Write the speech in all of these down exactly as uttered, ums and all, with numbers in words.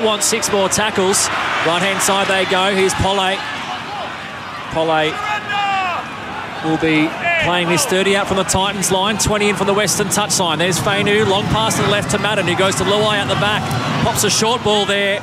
Want six more tackles. Right-hand side they go. Here's Polle. Polle will be playing this thirty out from the Titans line, twenty in from the Western touch line. There's Fainu, long pass to the left to Madden, who goes to Luai at the back. Pops a short ball there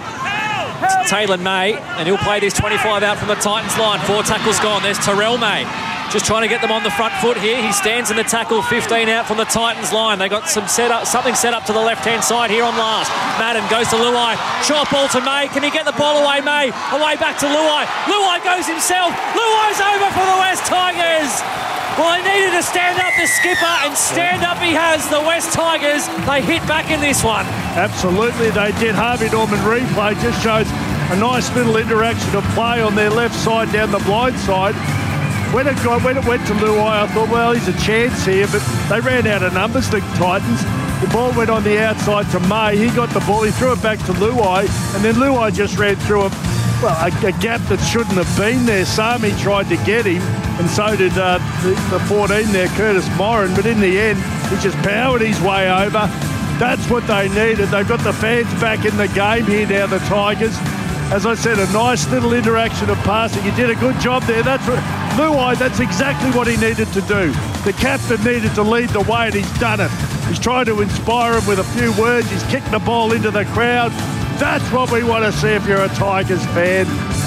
to Taylor May, and he'll play this twenty-five out from the Titans line. Four tackles gone. There's Terrell May. Just trying to get them on the front foot here. He stands in the tackle, fifteen out from the Titans line. They got some set up, something set up to the left-hand side here on last. Madden goes to Luai. Short ball to May. Can he get the ball away, May? Away back to Luai. Luai goes himself. Luai's over for the West Tigers. Well, he needed to stand up, the skipper, and stand up he has. The West Tigers, they hit back in this one. Absolutely, they did. Harvey Norman replay just shows a nice little interaction of play on their left side down the blind side. When it, got, when it went to Luai, I thought, well, he's a chance here, but they ran out of numbers, the Titans. The ball went on the outside to May. He got the ball, he threw it back to Luai, and then Luai just ran through a, well, a, a gap that shouldn't have been there. Sami tried to get him, and so did uh, the, the fourteen there, Curtis Moran, but in the end, he just powered his way over. That's what they needed. They've got the fans back in the game here now, the Tigers. As I said, a nice little interaction of passing. You did a good job there. That's what, Luai, that's exactly what he needed to do. The captain needed to lead the way, and he's done it. He's trying to inspire him with a few words. He's kicked the ball into the crowd. That's what we want to see if you're a Tigers fan.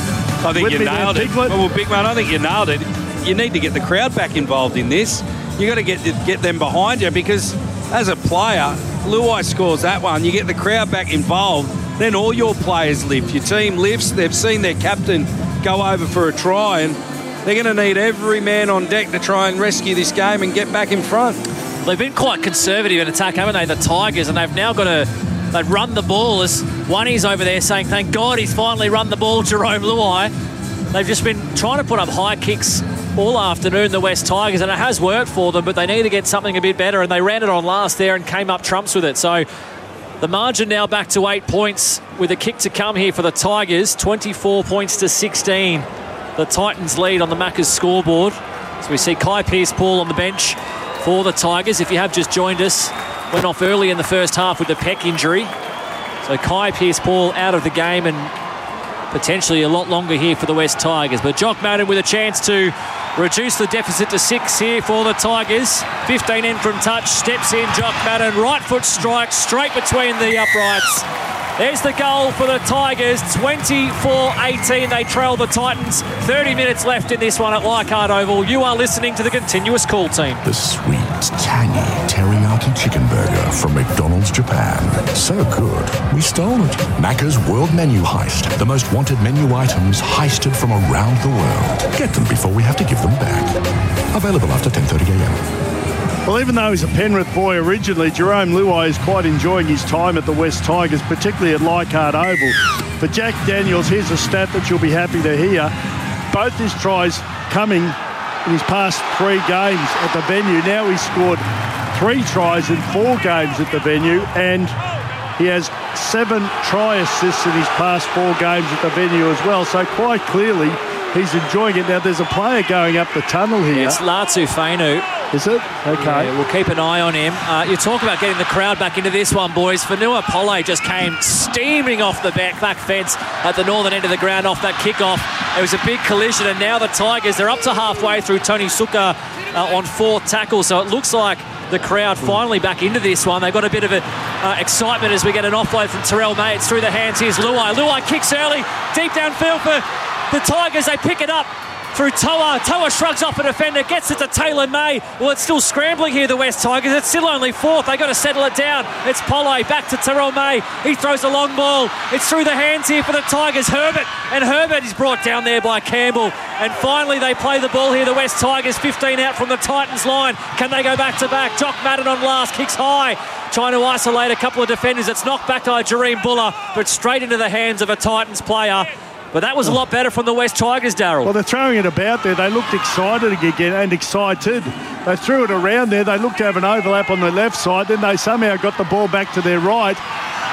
I think With you nailed it. Well, big man, I think you nailed it. You need to get the crowd back involved in this. You got to get get them behind you, because as a player, Luai scores that one. You get the crowd back involved, then all your players lift. Your team lifts. They've seen their captain go over for a try, and they're going to need every man on deck to try and rescue this game and get back in front. They've been quite conservative in attack, haven't they, the Tigers, and they've now got to they've run the ball. As One's over there saying, thank God he's finally run the ball, Jerome Luai. They've just been trying to put up high kicks all afternoon, the West Tigers, and it has worked for them, but they need to get something a bit better, and they ran it on last there and came up trumps with it. So the margin now back to eight points with a kick to come here for the Tigers, twenty-four points to sixteen. The Titans lead on the Maccas scoreboard. So we see Kai Pearce-Paul on the bench for the Tigers. If you have just joined us, went off early in the first half with the pec injury. So Kai Pearce-Paul out of the game, and potentially a lot longer here for the West Tigers. But Jock Madden with a chance to reduce the deficit to six here for the Tigers. fifteen in from touch, steps in Jock Madden, right foot strike straight between the uprights. There's the goal for the Tigers, twenty-four eighteen. They trail the Titans. thirty minutes left in this one at Leichhardt Oval. You are listening to the Continuous Call Team. The sweet, tangy teriyaki chicken burger from McDonald's Japan. So good, we stole it. Macca's World Menu Heist. The most wanted menu items heisted from around the world. Get them before we have to give them back. Available after ten thirty a m. Well, even though he's a Penrith boy originally, Jerome Luai is quite enjoying his time at the West Tigers, particularly at Leichhardt Oval. For Jack Daniels, here's a stat that you'll be happy to hear. Both his tries coming in his past three games at the venue. Now he's scored three tries in four games at the venue, and he has seven try assists in his past four games at the venue as well. So quite clearly, he's enjoying it. Now, there's a player going up the tunnel here. It's Latu Fainu. Is it? Okay. Yeah, we'll keep an eye on him. Uh, you talk about getting the crowd back into this one, boys. Fanua Polle just came steaming off the back, back fence at the northern end of the ground off that kickoff. It was a big collision, and now the Tigers, they're up to halfway through. Tony Suka uh, on fourth tackle, so it looks like the crowd finally back into this one. They've got a bit of a, uh, excitement as we get an offload from Terrell May. It's through the hands. Here's Luai. Luai kicks early, deep downfield for the Tigers. They pick it up through Toa. Toa shrugs off a defender, gets it to Taylor May. Well, it's still scrambling here, the West Tigers. It's still only fourth. They've got to settle it down. It's Polle back to Terrell May. He throws a long ball. It's through the hands here for the Tigers. Herbert, and Herbert is brought down there by Campbell. And finally, they play the ball here, the West Tigers. fifteen out from the Titans line. Can they go back to back? Jock Madden on last, kicks high, trying to isolate a couple of defenders. It's knocked back by Jareem Buller, but straight into the hands of a Titans player. But that was a lot better from the West Tigers, Darryl. Well, they're throwing it about there. They looked excited again and excited. They threw it around there. They looked to have an overlap on the left side. Then they somehow got the ball back to their right.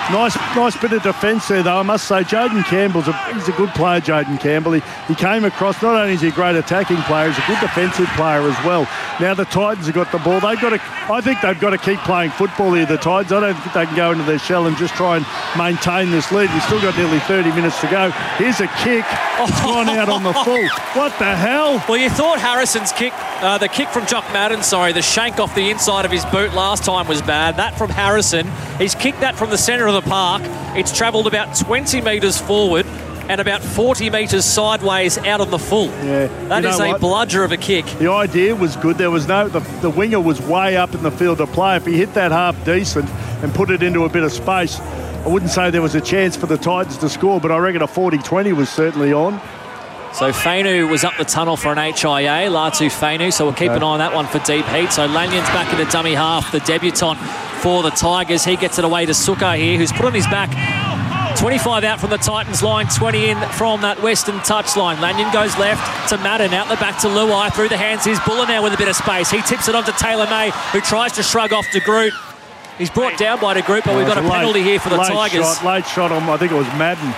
Nice nice bit of defence there, though, I must say. Jaden Campbell's a, he's a good player, Jaden Campbell. He, he came across, not only is he a great attacking player, he's a good defensive player as well. Now the Titans have got the ball. They've got to, I think they've got to keep playing football here, the Titans. I don't think they can go into their shell and just try and maintain this lead. We've still got nearly thirty minutes to go. Here's a kick. It's gone out on the full. What the hell? Well, you thought Harrison's kick, uh, the kick from Jock Madden, sorry, the shank off the inside of his boot last time was bad. That from Harrison. He's kicked that from the centre of the park. It's travelled about twenty metres forward and about forty metres sideways out on the full. Yeah, that is a what? bludger of a kick. The idea was good. There was no the, the winger was way up in the field of play. If he hit that half decent and put it into a bit of space, I wouldn't say there was a chance for the Titans to score, but I reckon a forty twenty was certainly on. So Fainu was up the tunnel for an H I A, Latu Fainu, so we'll keep okay. an eye on that one for deep heat. So Lanyon's back in the dummy half, the debutant for the Tigers. He gets it away to Sukkar here, who's put on his back. twenty-five out from the Titans line, twenty in from that Western touchline. Lanyon goes left to Madden, out the back to Luai, through the hands. Here's Buller now with a bit of space. He tips it on to Taylor May, who tries to shrug off De Groot. He's brought down by De Groot, but oh, we've got a late, penalty here for the late Tigers. Shot, late shot on, I think it was Madden.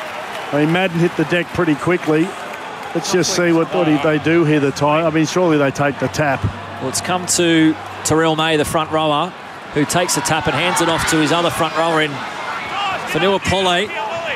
I mean, Madden hit the deck pretty quickly. Let's just see what, what they do here, the tie. I mean, surely they take the tap. Well, it's come to Terrell May, the front rower, who takes the tap and hands it off to his other front rower in Fanua Pole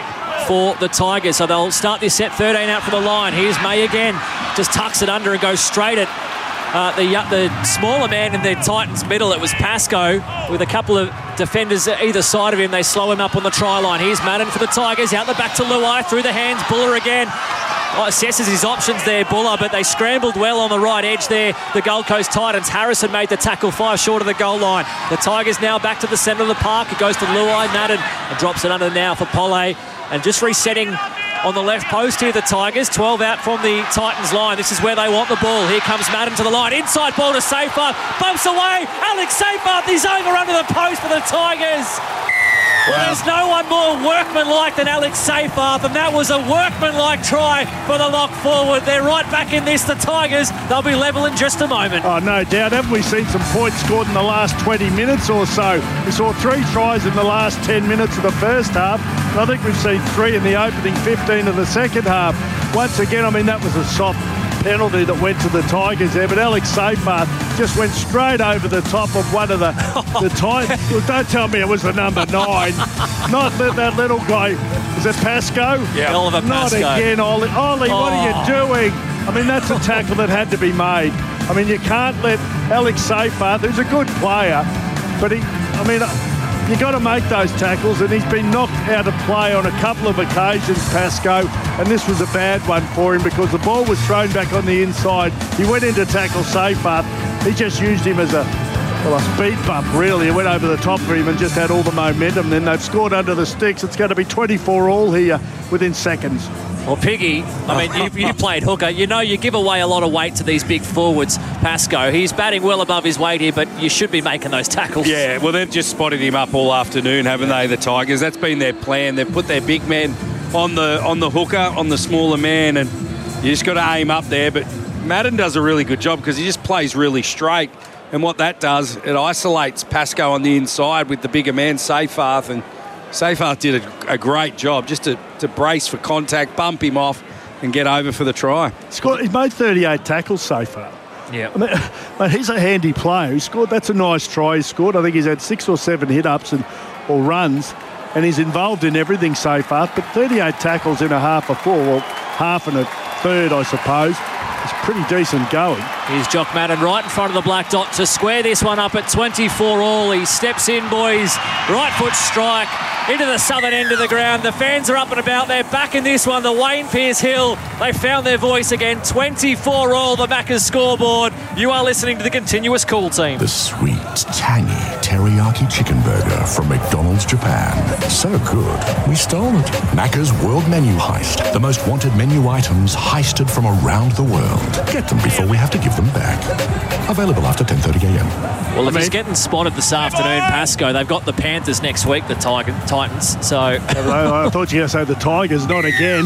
for the Tigers. So they'll start this set thirteen out from the line. Here's May again. Just tucks it under and goes straight at uh, the, uh, the smaller man in the Titans middle. It was Pascoe with a couple of defenders either side of him. They slow him up on the try line. Here's Madden for the Tigers. Out the back to Luai. Through the hands. Buller again. Oh, assesses his options there, Buller, but they scrambled well on the right edge there, the Gold Coast Titans. Harrison made the tackle five short of the goal line. The Tigers now back to the centre of the park. It goes to Luai, Madden, and drops it under now for Pole. And just resetting on the left post here, the Tigers. twelve out from the Titans line. This is where they want the ball. Here comes Madden to the line. Inside ball to Seyfarth. Bumps away. Alex Seyfarth is over under the post for the Tigers. Well, wow. There's no one more workmanlike than Alex Seyfarth, and that was a workmanlike try for the lock forward. They're right back in this, the Tigers. They'll be level in just a moment. Oh, no doubt. Haven't we seen some points scored in the last twenty minutes or so? We saw three tries in the last ten minutes of the first half. And I think we've seen three in the opening fifteen of the second half. Once again, I mean, that was a soft penalty that went to the Tigers there, but Alex Seyfarth just went straight over the top of one of the, the Titans. Well, don't tell me it was the number nine. Not that, that little guy. Is it Pascoe? Yeah, Oliver Pascoe. Not again, Ollie. Ollie, oh. What are you doing? I mean, that's a tackle that had to be made. I mean, you can't let Alex Seyfarth, who's a good player, but he, I mean, you got to make those tackles, and he's been knocked out of play on a couple of occasions, Pascoe, and this was a bad one for him because the ball was thrown back on the inside. He went in to tackle Seyfarth. He just used him as a, well, a speed bump, really. He went over the top of him and just had all the momentum. Then they've scored under the sticks. It's going to be twenty-four all here within seconds. Well, Piggy, I mean, you, you played hooker. You know you give away a lot of weight to these big forwards, Pascoe. He's batting well above his weight here, but you should be making those tackles. Yeah, well, they've just spotted him up all afternoon, haven't they, the Tigers? That's been their plan. They've put their big men on the on the hooker, on the smaller man, and you just got to aim up there. But Madden does a really good job because he just plays really straight. And what that does, it isolates Pascoe on the inside with the bigger man, Seyfarth, and Seyfarth did a, a great job just to, to brace for contact, bump him off and get over for the try. He's made thirty-eight tackles, Seyfarth. Yeah. I mean, mate, he's a handy player. He scored. That's a nice try he scored. I think he's had six or seven hit-ups and or runs, and he's involved in everything, Seyfarth. But thirty-eight tackles in a half a four, well, half and a third, I suppose. It's pretty decent going. Here's Jock Madden right in front of the black dot to square this one up at twenty-four all. He steps in, boys. Right foot strike into the southern end of the ground. The fans are up and about. They're back in this one. The Wayne Pearce Hill, they found their voice again. twenty-four all, the Macca's scoreboard. You are listening to the Continuous Cool Team. The sweet, tangy teriyaki chicken burger from McDonald's Japan. So good, we stole it. Macca's World Menu Heist. The most wanted menu items heisted from around the world. Get them before we have to give them back. Available after ten thirty a m. Well, if he's getting spotted this afternoon, Pascoe, they've got the Panthers next week, the Tiger, Titans. So I thought you were going to say the Tigers, not again.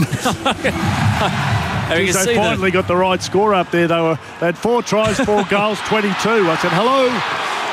Jeez, they finally the... got the right score up there. They were they had four tries, four goals, twenty-two. I said, hello.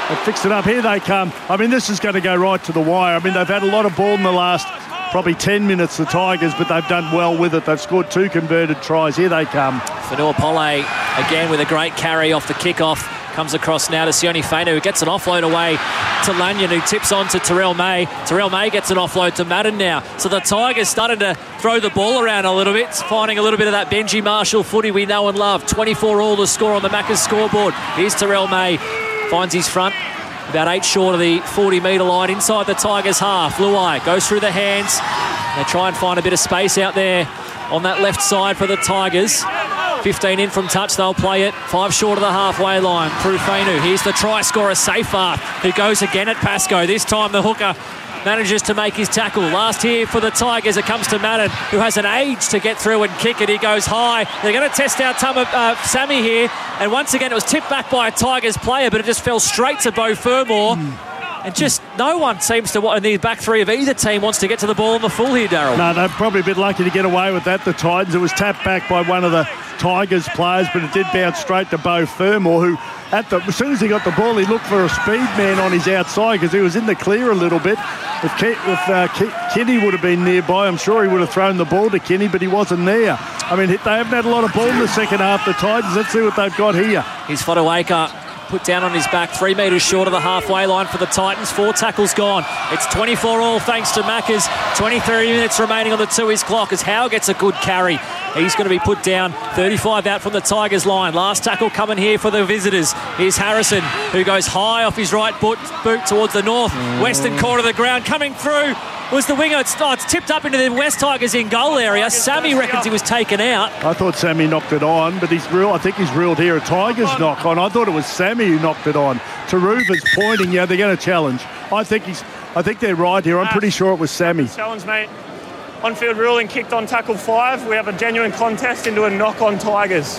They fixed it up. Here they come. I mean, this is going to go right to the wire. I mean, they've had a lot of ball in the last probably ten minutes, the Tigers, but they've done well with it. They've scored two converted tries. Here they come. Fanua Pole again with a great carry off the kickoff. Comes across now to Sione Fainu, who gets an offload away to Lanyon, who tips on to Terrell May. Terrell May gets an offload to Madden now. So the Tigers started to throw the ball around a little bit, finding a little bit of that Benji Marshall footy we know and love. twenty-four all to score on the Macca's scoreboard. Here's Terrell May. Finds his front. About eight short of the forty metre line inside the Tigers' half. Luai goes through the hands. They try and find a bit of space out there on that left side for the Tigers. fifteen in from touch, they'll play it. Five short of the halfway line. Prufenu. Here's the try scorer, Seyfarth, who goes again at Pascoe. This time the hooker manages to make his tackle. Last here for the Tigers, it comes to Madden, who has an age to get through and kick it. He goes high. They're going to test out Tama, uh, Sammy here. And once again, it was tipped back by a Tigers player, but it just fell straight to Beau Fermor. Mm. And just no one seems to, and the back three of either team wants to get to the ball in the full here, Daryl. No, they're probably a bit lucky to get away with that, the Titans. It was tapped back by one of the Tigers players, but it did bounce straight to Beau Fermor, who, at the, as soon as he got the ball, he looked for a speed man on his outside because he was in the clear a little bit. If, Ke- if uh, Ke- Kenny would have been nearby, I'm sure he would have thrown the ball to Kenny, but he wasn't there. I mean, they haven't had a lot of ball in the second half, the Titans. Let's see what they've got here. Here's Fotuaika. Put down on his back, three metres short of the halfway line for the Titans. Four tackles gone. It's twenty-four all thanks to Macca's. twenty-three minutes remaining on the two-his clock as Howe gets a good carry. He's going to be put down. thirty-five out from the Tigers line. Last tackle coming here for the visitors. Here's Harrison, who goes high off his right boot, boot towards the north western corner of the ground. Coming through was the winger. It's, oh, it's tipped up into the West Tigers in goal area. Sammy reckons he was taken out. I thought Sammy knocked it on, but he's real. I think he's ruled here a Tigers knock on. I thought it was Sammy who knocked it on. Taruva's pointing. Yeah, they're going to challenge. I think he's. I think they're right here. I'm pretty sure it was Sammy. Challenge, mate. On-field ruling kicked on tackle five. We have a genuine contest into a knock on Tigers.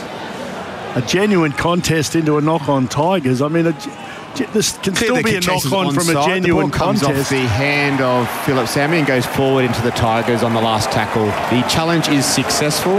A genuine contest into a knock on Tigers. I mean, a, this can still be a knock on from a genuine the ball comes contest. Off the hand of Philip Sammy and goes forward into the Tigers on the last tackle. The challenge is successful.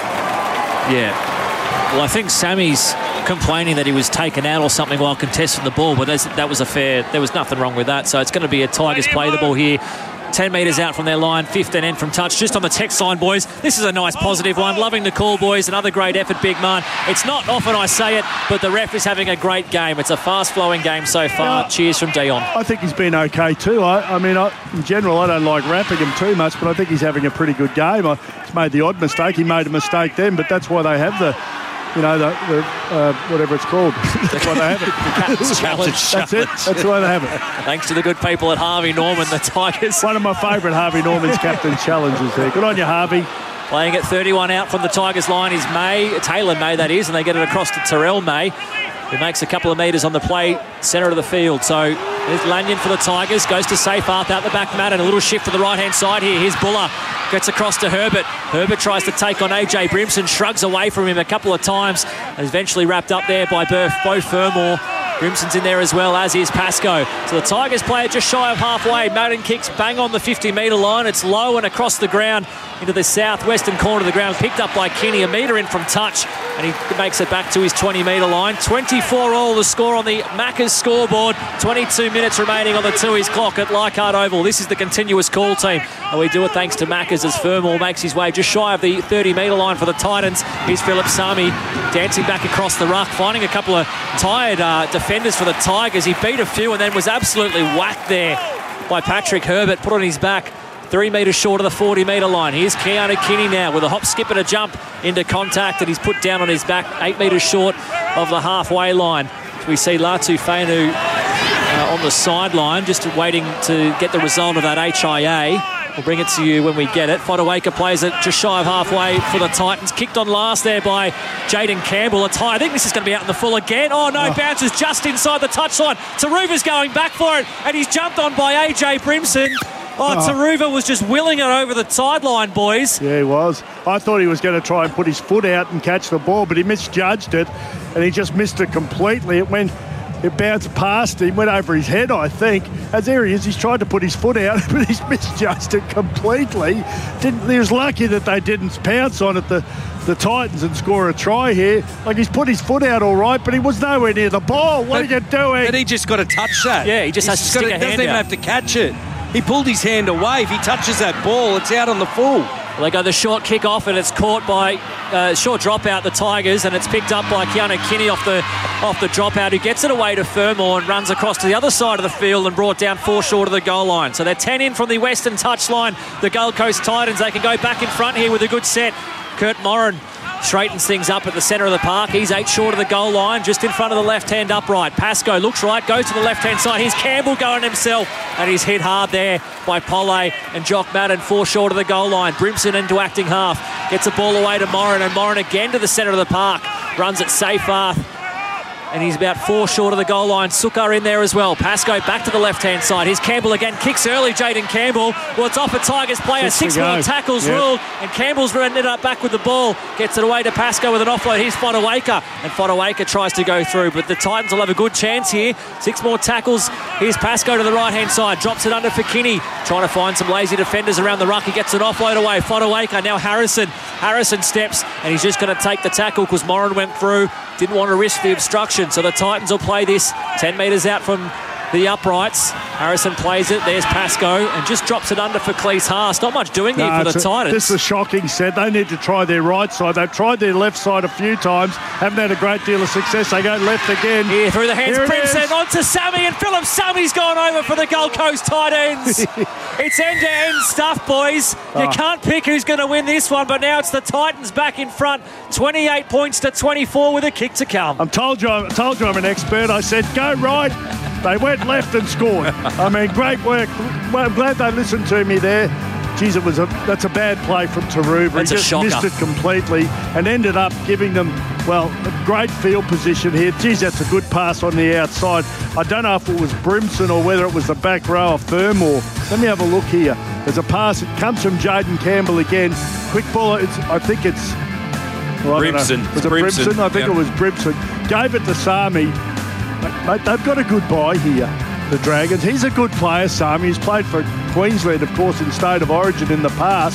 Yeah. Yeah. Well, I think Sammy's complaining that he was taken out or something while contesting the ball, but that was a fair. There was nothing wrong with that. So it's going to be a Tigers play the ball here. ten metres out from their line, fifteen in from touch. Just on the text line, boys, this is a nice positive one. Loving the call, boys. Another great effort, big man. It's not often I say it, but the ref is having a great game. It's a fast-flowing game so far. Yeah. Cheers from Dion. I think he's been okay too. I, I mean, I, in general, I don't like rapping him too much, but I think he's having a pretty good game. I, he's made the odd mistake. He made a mistake then, but that's why they have the... You know, the, the uh, whatever it's called. That's why they have it. The Captain's Challenge. That's it. That's why they have it. Thanks to the good people at Harvey Norman, the Tigers. One of my favourite Harvey Norman's Captain's Challenges there. Good on you, Harvey. Playing at thirty-one out from the Tigers line is May, Taylor May that is, and they get it across to Terrell May, who makes a couple of metres on the play, centre of the field. So there's Lanyon for the Tigers, goes to Seyfarth out the back mat, and a little shift to the right-hand side here. Here's Buller, gets across to Herbert. Herbert tries to take on A J Brimson, shrugs away from him a couple of times, and is eventually wrapped up there by Beau Fermor. Grimson's in there as well, as is Pascoe. So the Tigers play it just shy of halfway. Madden kicks bang on the fifty metre line. It's low and across the ground into the southwestern corner of the ground. Picked up by Kenny, a metre in from touch, and he makes it back to his twenty metre line. twenty-four all the score on the Macca's scoreboard. twenty-two minutes remaining on the two-his clock at Leichhardt Oval. This is the continuous call team, and we do it thanks to Macca's as Fermor makes his way just shy of the thirty metre line for the Titans. Here's Philip Sami dancing back across the ruck, finding a couple of tired uh, defenders for the Tigers. He beat a few and then was absolutely whacked there by Patrick Herbert, put on his back. Three metres short of the forty metre line. Here's Keanu Kinney now with a hop, skip and a jump into contact, and he's put down on his back, eight metres short of the halfway line. We see Latu Fainu uh, on the sideline, just waiting to get the result of that H I A. We'll bring it to you when we get it. Fotuaika plays it just shy of halfway for the Titans. Kicked on last there by Jaden Campbell. A tie. I think this is going to be out in the full again. Oh, no, oh. Bounces just inside the touchline. Taruva's going back for it, and he's jumped on by A J Brimson. Oh, oh. Taruva was just willing it over the sideline, boys. Yeah, he was. I thought he was going to try and put his foot out and catch the ball, but he misjudged it, and he just missed it completely. It went It bounced past him, went over his head, I think. As there he is, he's tried to put his foot out, but he's misjudged it completely. Didn't, he was lucky that they didn't pounce on it, the, the Titans, and score a try here. Like, he's put his foot out all right, but he was nowhere near the ball. What but, are you doing? But he just got to touch that. Yeah, he just he's has to stick gotta, a hand doesn't even out. have to catch it. He pulled his hand away. If he touches that ball, it's out on the full. Well, they go the short kick off, and it's caught by uh, short dropout, the Tigers, and it's picked up by Keanu Kinney off the off the dropout, who gets it away to Fermor and runs across to the other side of the field and brought down four short of the goal line. So they're ten in from the western touchline. The Gold Coast Titans, they can go back in front here with a good set. Kurt Moran straightens things up at the centre of the park. He's eight short of the goal line, just in front of the left-hand upright. Pascoe looks right, goes to the left-hand side. Here's Campbell going himself, and he's hit hard there by Pole and Jock Madden, four short of the goal line. Brimson into acting half, gets the ball away to Moran, and Moran again to the centre of the park. Runs it Seyfarth, and he's about four short of the goal line. Sukkar in there as well. Pascoe back to the left-hand side. Here's Campbell again. Kicks early, Jaden Campbell. Well, it's off a Tigers player. Six, Six more tackles yep. ruled, and Campbell's ended up back with the ball. Gets it away to Pascoe with an offload. Here's Fodawaker, and Fodawaker tries to go through, but the Titans will have a good chance here. Six more tackles. Here's Pascoe to the right-hand side. Drops it under for Kinney. Trying to find some lazy defenders around the ruck. He gets an offload away. Fodawaker, now Harrison. Harrison steps, and he's just going to take the tackle because Moran went through. Didn't want to risk the obstruction, so the Titans will play this ten metres out from the uprights. Harrison plays it. There's Pascoe, and just drops it under for Cleese Haas. Not much doing no, here for the a, Titans. This is a shocking set. They need to try their right side. They've tried their left side a few times. Haven't had a great deal of success. They go left again. Here through the hands, Brimson onto Sammy, and Philip Sammy's gone over for the Gold Coast Titans. It's end-to-end stuff, boys. You oh. can't pick who's going to win this one, but now it's the Titans back in front. twenty-eight points to twenty-four with a kick to come. I told you, I told you I'm an expert. I said, go right. They went left and scored. I mean, great work. Well, I'm glad they listened to me there. Geez, it was a that's a bad play from Taruva. That's he just missed it completely and ended up giving them, well, a great field position here. Geez, that's a good pass on the outside. I don't know if it was Brimson or whether it was the back row of Fermor. Let me have a look here. There's a pass. It comes from Jaden Campbell again. Quick ball. It's, I think it's... Well, Brimson. Was it Brimson? Brimson? I think yep. it was Brimson. Gave it to Sami. Mate, they've got a good buy here, the Dragons. He's a good player, Sami. He's played for Queensland, of course, in State of Origin in the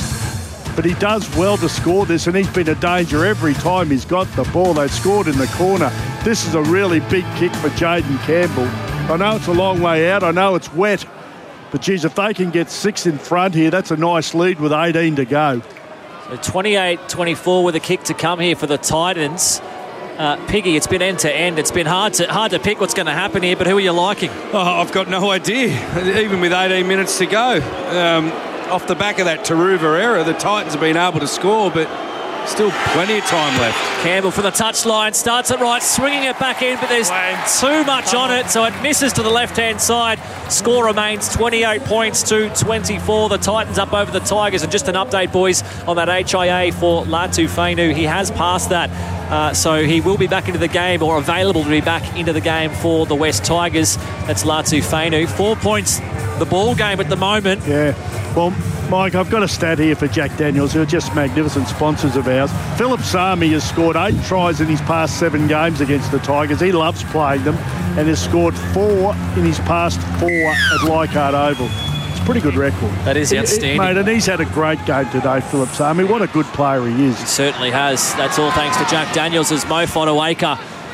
past. But he does well to score this, and he's been a danger every time he's got the ball. They've scored in the corner. This is a really big kick for Jaden Campbell. I know it's a long way out. I know it's wet. But, geez, if they can get six in front here, that's a nice lead with eighteen to go. So twenty-eight twenty-four with a kick to come here for the Titans. Uh, Piggy, it's been end-to-end. It's been hard to hard to pick what's going to happen here, but who are you liking? Oh, I've got no idea. Even with eighteen minutes to go. Um, off the back of that Taruva error, the Titans have been able to score, but still plenty of time left. Campbell from the touchline, starts it right, swinging it back in, but there's too much on it, so it misses to the left-hand side. Score remains twenty-eight points to twenty-four. The Titans up over the Tigers. And just an update, boys, on that H I A for Latu Fainu. He has passed that, uh, so he will be back into the game, or available to be back into the game for the West Tigers. That's Latu Fainu. Four points the ball game at the moment. Yeah. Well, Mike, I've got a stat here for Jack Daniels, who are just magnificent sponsors of ours. Philip Sami has scored eight tries in his past seven games against the Tigers. He loves playing them, and has scored four in his past four at Leichhardt Oval. It's a pretty good record. That is outstanding. It, it, mate, and he's had a great game today, Philip Sami. What a good player he is. He certainly has. That's all thanks to Jack Daniels as Mo Fodawaker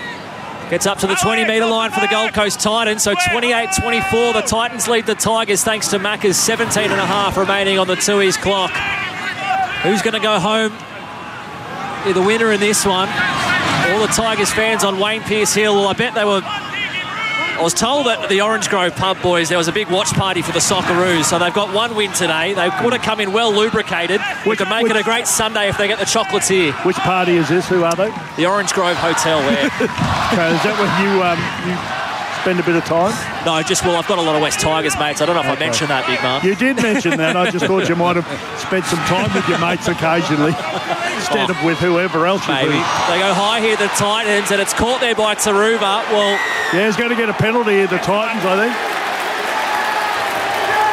gets up to the twenty metre line for the Gold Coast Titans. So twenty-eight twenty-four, the Titans lead the Tigers thanks to Macca's. seventeen and a half remaining on the Tui's clock. Who's going to go home the winner in this one? All the Tigers fans on Wayne Pearce Hill. Well, I bet they were... I was told that at the Orange Grove pub, boys, there was a big watch party for the Socceroos. So they've got one win today. They would have come in well lubricated. We could make which, it a great Sunday if they get the chocolates here. Which party is this? Who are they? The Orange Grove Hotel. Where? Okay, is that where you um, you spend a bit of time? No, just, well, I've got a lot of West Tigers mates. I don't know if okay. I mentioned that, big man. You did mention that. I just thought you might have spent some time with your mates occasionally instead oh, of with whoever else you maybe. do. They go high here, the Titans, and it's caught there by Taruva. Well, yeah, he's going to get a penalty here, the Titans, I think.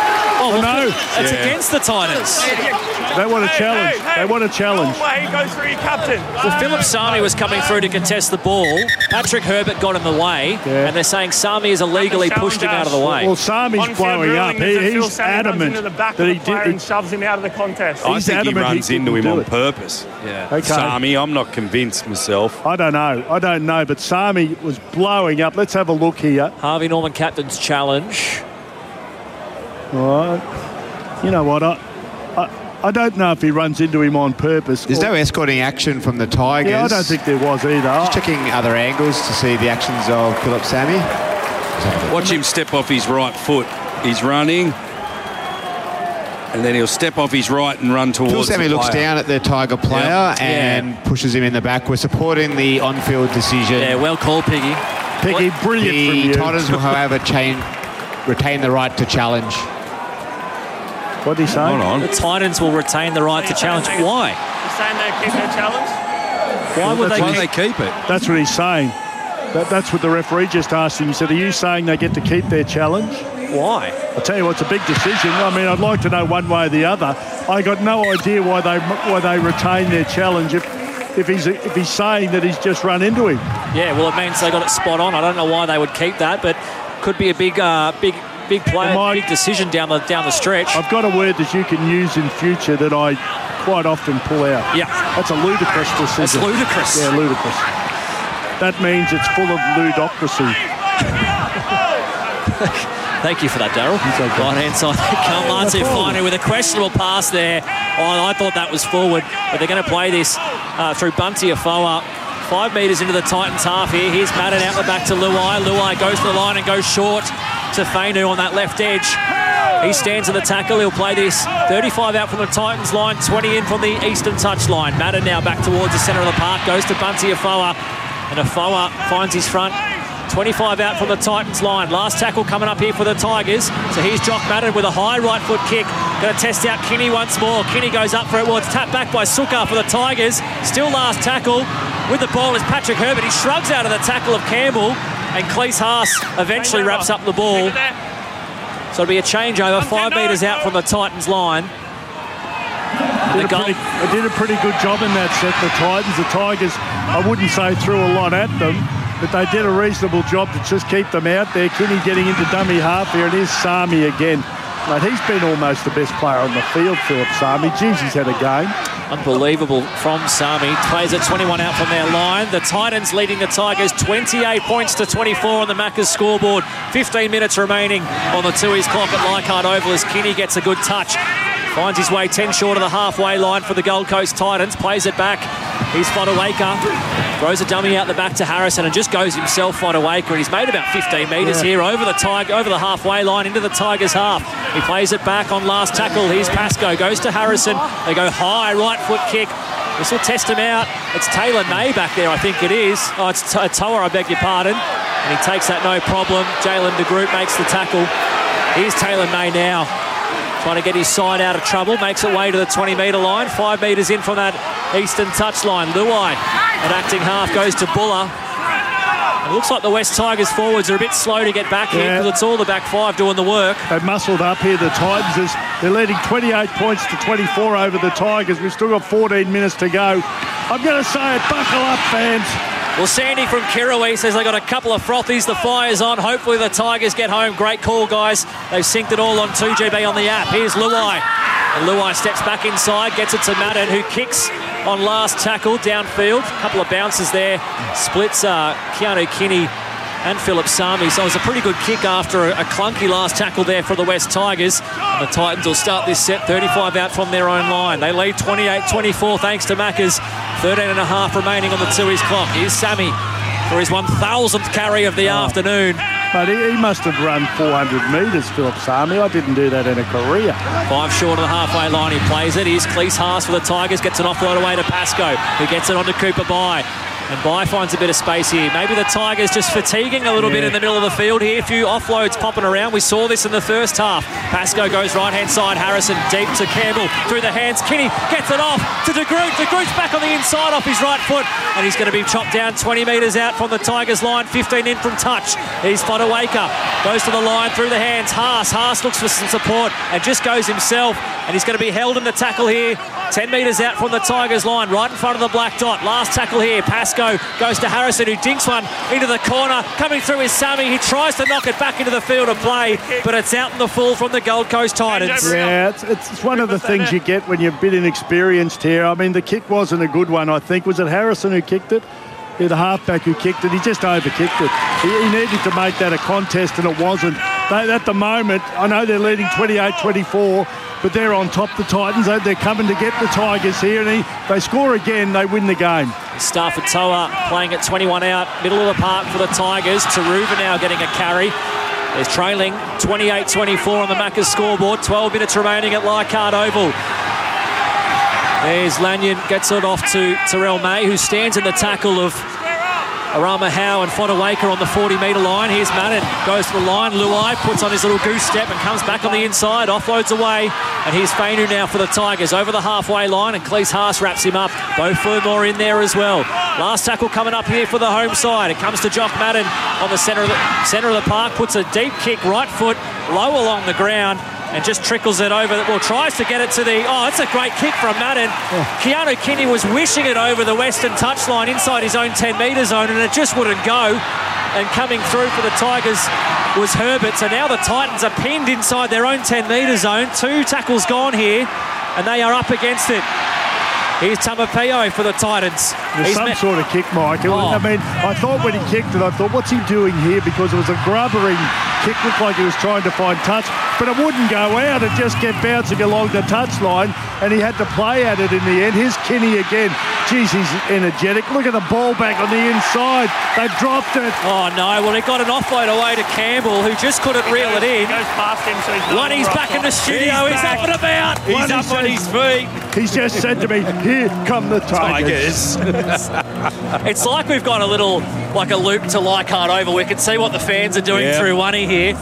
Oh, well, no. It's Yeah. against the Titans. They want a Hey, challenge. hey, hey. They want a challenge. Long way, go through your captain. Well, Philip Sami was coming through to contest the ball. Patrick Herbert got in the way, Yeah. and they're saying Sami has illegally pushed him out of the way. Well, Sami's On-field blowing up. ruling is that He, Phil he's Sami runs adamant into the back that of he the player did. and shoves him out of the contest. I He's think he adamant he runs into didn't him do on it. purpose. Yeah. Okay. Sami, I'm not convinced myself. I don't know. I don't know. But Sami was blowing up. Let's have a look here. Harvey Norman captain's challenge. All right. You know what? I, I, I don't know if he runs into him on purpose. There's or, no escorting action from the Tigers. Yeah, I don't think there was either. Just checking other angles to see the actions of Philip Sami. Watch him step off his right foot. He's running. And then he'll step off his right and run towards Phil Sami the looks player. down at the Tiger player Yeah. and Yeah. pushes him in the back. We're supporting the on-field decision. Yeah, well called, Piggy. Piggy, brilliant from The you. Titans will, however, chain, retain the right to challenge. What did he say? Hold on. The Titans will retain the right to challenge. Why? You're saying they keep their challenge? Why would that's they Why keep... they keep it? That's what he's saying. That, that's what the referee just asked him. He said, are you saying they get to keep their challenge? Why? I'll tell you what, it's a big decision. I mean, I'd like to know one way or the other. I got no idea why they why they retain their challenge if if he's if he's saying that he's just run into him. Yeah, well, it means they got it spot on. I don't know why they would keep that, but could be a big, uh, big, big play, Mike, big decision down the down the stretch. I've got a word that you can use in future that I quite often pull out. Yeah. That's a ludicrous decision. That's ludicrous. Yeah, ludicrous. That means it's full of ludocracy. Thank you for that, Daryl. okay. Right hand side. Kalmante No problem. finally with a questionable pass there. Oh, I thought that was forward, but they're going to play this uh, through Bunty Afoa. Five metres into the Titans half here. Here's Madden out the back to Luai. Luai goes to the line and goes short to Fainu on that left edge. He stands at the tackle. He'll play this. thirty-five out from the Titans line, twenty in from the eastern touch line. Madden now back towards the centre of the park. Goes to Bunty Afoa. And Afoa finds his front. twenty-five out from the Titans line. Last tackle coming up here for the Tigers. So here's Jock Madden with a high right foot kick. Going to test out Kinney once more. Kinney goes up for it. Well, it's tapped back by Sukkar for the Tigers. Still last tackle. With the ball is Patrick Herbert. He shrugs out of the tackle of Campbell. And Cleese Haas eventually wraps up the ball. So it'll be a changeover. Five metres out from the Titans line. Did a, pretty, they did a pretty good job in that set, the Titans. The Tigers, I wouldn't say threw a lot at them, but they did a reasonable job to just keep them out there. Kinney getting into dummy half here, and here's Sami again. Mate, he's been almost the best player on the field, Philip Sami. Jeez, he's had a game. Unbelievable from Sami. Plays at twenty-one out from their line. The Titans leading the Tigers twenty-eight points to twenty-four on the Macca's scoreboard. fifteen minutes remaining on the Tui's clock at Leichhardt Oval as Kinney gets a good touch. Finds his way ten short of the halfway line for the Gold Coast Titans. Plays it back. He's Fodawaker. Throws a dummy out the back to Harrison and just goes himself, Fodawaker. And he's made about fifteen metres Yeah. here over the Tiger, over the halfway line into the Tigers' half. He plays it back on last tackle. Here's Pascoe. Goes to Harrison. They go high, right foot kick. This will test him out. It's Taylor May back there, I think it is. Oh, it's T- Toa, I beg your pardon. And he takes that no problem. Jalen de Groot makes the tackle. Here's Taylor May now. Trying to get his side out of trouble. Makes it way to the twenty metre line. Five metres in from that eastern touch line. Luai, an acting half, goes to Buller. It looks like the West Tigers forwards are a bit slow to get back here Yeah. because it's all the back five doing the work. They've muscled up here, the Titans. They're leading twenty-eight points to twenty-four over the Tigers. We've still got fourteen minutes to go. I'm going to say it. Buckle up, fans. Well, Sandy from Kirrawee says they got a couple of frothies. The fire's on. Hopefully the Tigers get home. Great call, guys. They've synced it all on two G B on the app. Here's Luai. And Luai steps back inside, gets it to Madden, who kicks on last tackle downfield. A couple of bounces there. Splits uh, Keanu Kinney and Philip Sami. So it was a pretty good kick after a, a clunky last tackle there for the West Tigers. And the Titans will start this set thirty-five out from their own line. They lead twenty-eight twenty-four thanks to Macca's. thirteen and a half remaining on the Tui's clock. Here's Sami for his one thousandth carry of the Oh. afternoon. But he, he must have run four hundred metres, Philip Sami. I didn't do that in a career. Five short of the halfway line, he plays it. Here's Cleese Haas for the Tigers, gets an offload away to Pascoe, who gets it onto Cooper Bye. And Bai finds a bit of space here. Maybe the Tigers just fatiguing a little yeah. bit in the middle of the field here. A few offloads popping around. We saw this in the first half. Pascoe goes right-hand side. Harrison deep to Campbell. Through the hands. Kinney gets it off to De Groot. De Groot's back on the inside off his right foot. And he's going to be chopped down twenty metres out from the Tigers line. fifteen in from touch. He's Fodawaker. Goes to the line through the hands. Haas. Haas looks for some support and just goes himself. And he's going to be held in the tackle here. ten metres out from the Tigers line. Right in front of the black dot. Last tackle here. Pascoe goes to Harrison, who dinks one into the corner. Coming through is Sammy. He tries to knock it back into the field of play, but it's out in the full from the Gold Coast Titans. Yeah, it's, it's one of the things you get when you're a bit inexperienced here. I mean, the kick wasn't a good one, I think. Was it Harrison who kicked it? Yeah, the halfback who kicked it. He just overkicked it. He, he needed to make that a contest, and it wasn't. They, at the moment, I know they're leading twenty-eight twenty-four, but they're on top, the Titans. They're coming to get the Tigers here, and he, they score again, they win the game. Stafford Toa playing at twenty-one out, middle of the park for the Tigers. Taruva now getting a carry. They're trailing twenty-eight twenty-four on the Macca's scoreboard. twelve minutes remaining at Leichhardt Oval. There's Lanyon, gets it off to Terrell May, who stands in the tackle of Arama Howe and Fodawaker on the forty metre line. Here's Madden, goes to the line. Luai puts on his little goose step and comes back on the inside, offloads away. And here's Fainu now for the Tigers over the halfway line, and Cleese Haas wraps him up. Bo Fermor in there as well. Last tackle coming up here for the home side. It comes to Jock Madden on the centre of the, centre of the park, puts a deep kick, right foot, low along the ground, and just trickles it over, well, tries to get it to the, oh, it's a great kick from Madden. Oh. Keanu Kinney was wishing it over the western touchline inside his own ten metre zone, and it just wouldn't go. And coming through for the Tigers was Herbert. So now the Titans are pinned inside their own ten metre zone. Two tackles gone here, and they are up against it. Here's Tamapeo for the Titans. There's He's some met- sort of kick, Mike. Oh. I mean, I thought when he kicked it, I thought, what's he doing here? Because it was a grubbering kick, looked like he was trying to find touch, but it wouldn't go out. It just kept bouncing along the touchline, and he had to play at it in the end. Here's Kinney again. Jeez, he's energetic. Look at the ball back on the inside. They've dropped it. Oh, no. Well, he got an offload away to Campbell, who just couldn't he reel goes, it in. He goes past him, so he's One, he's back in the studio. He's, he's up and about. He's One up on his feet. He's just said to me, here come the Tigers. Tigers. It's like we've got a little, like a loop to Leichhardt Oval. We can see what the fans are doing yeah. through Oney here.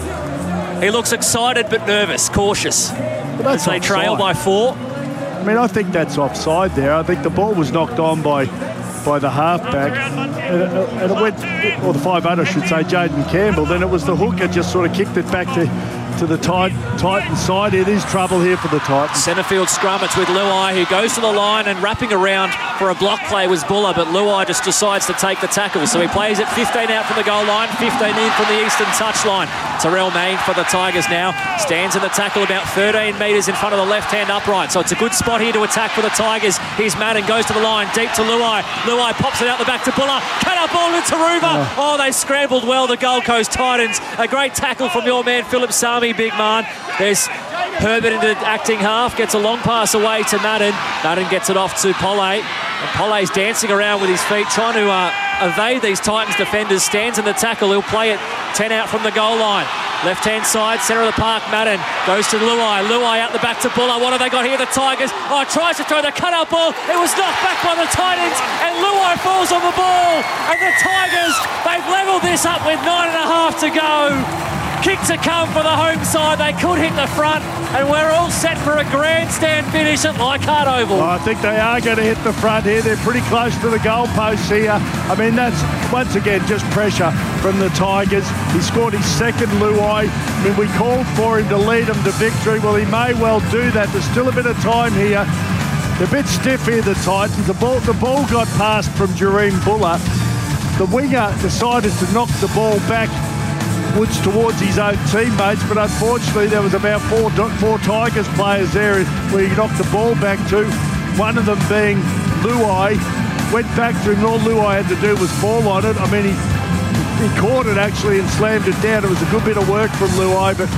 He looks excited but nervous, cautious. Well, that's as they offside. trail by four. I mean, I think that's offside there. I think the ball was knocked on by by the halfback, and it, and it went, or the five hundred, I should say, Jaden Campbell. Then it was the hooker just sort of kicked it back to to the tit- Titans side. It is trouble here for the Titans. Centre field scrum, it's with Luai, who goes to the line, and wrapping around for a block play was Buller, but Luai just decides to take the tackle. So he plays it fifteen out from the goal line, fifteen in from the eastern touchline. Terrell Main for the Tigers now stands in the tackle about thirteen metres in front of the left-hand upright. So it's a good spot here to attack for the Tigers. Here's Madden, goes to the line, deep to Luai. Luai pops it out the back to Buller. Cut up ball to Taruva. Oh. oh, they scrambled well, the Gold Coast Titans. A great tackle from your man, Philip Sami, big man. There's Herbert into acting half, gets a long pass away to Madden. Madden gets it off to Pollay. And Pollay's dancing around with his feet, trying to uh, evade these Titans defenders. Stands in the tackle. He'll play it ten out from the goal line. Left-hand side, centre of the park, Madden goes to Luai. Luai out the back to Buller. What have they got here, the Tigers? Oh, tries to throw the cut-out ball. It was knocked back by the Titans, and Luai falls on the ball. And the Tigers, they've levelled this up with nine and a half to go. Kick to come for the home side. They could hit the front, and we're all set for a grandstand finish at Leichhardt Oval. Oh, I think they are going to hit the front here. They're pretty close to the goalposts here. I mean, that's, once again, just pressure from the Tigers. He scored his second, Luai. I mean, we called for him to lead them to victory. Well, he may well do that. There's still a bit of time here. They're a bit stiff here, the Titans. The ball, the ball got passed from Jareem Buller. The winger decided to knock the ball back Woods towards his own teammates, but unfortunately there was about four four Tigers players there where he knocked the ball back to. One of them being Luai, went back to him, and all Luai had to do was fall on it. I mean, he he caught it actually and slammed it down. It was a good bit of work from Luai, but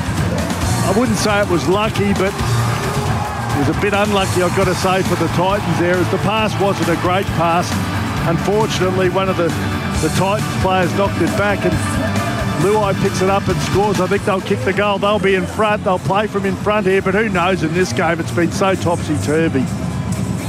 I wouldn't say it was lucky, but it was a bit unlucky, I've got to say, for the Titans there, as the pass wasn't a great pass. Unfortunately, one of the, the Titans players knocked it back, and Luai picks it up and scores. I think they'll kick the goal. They'll be in front. They'll play from in front here, but who knows in this game? It's been so topsy-turvy.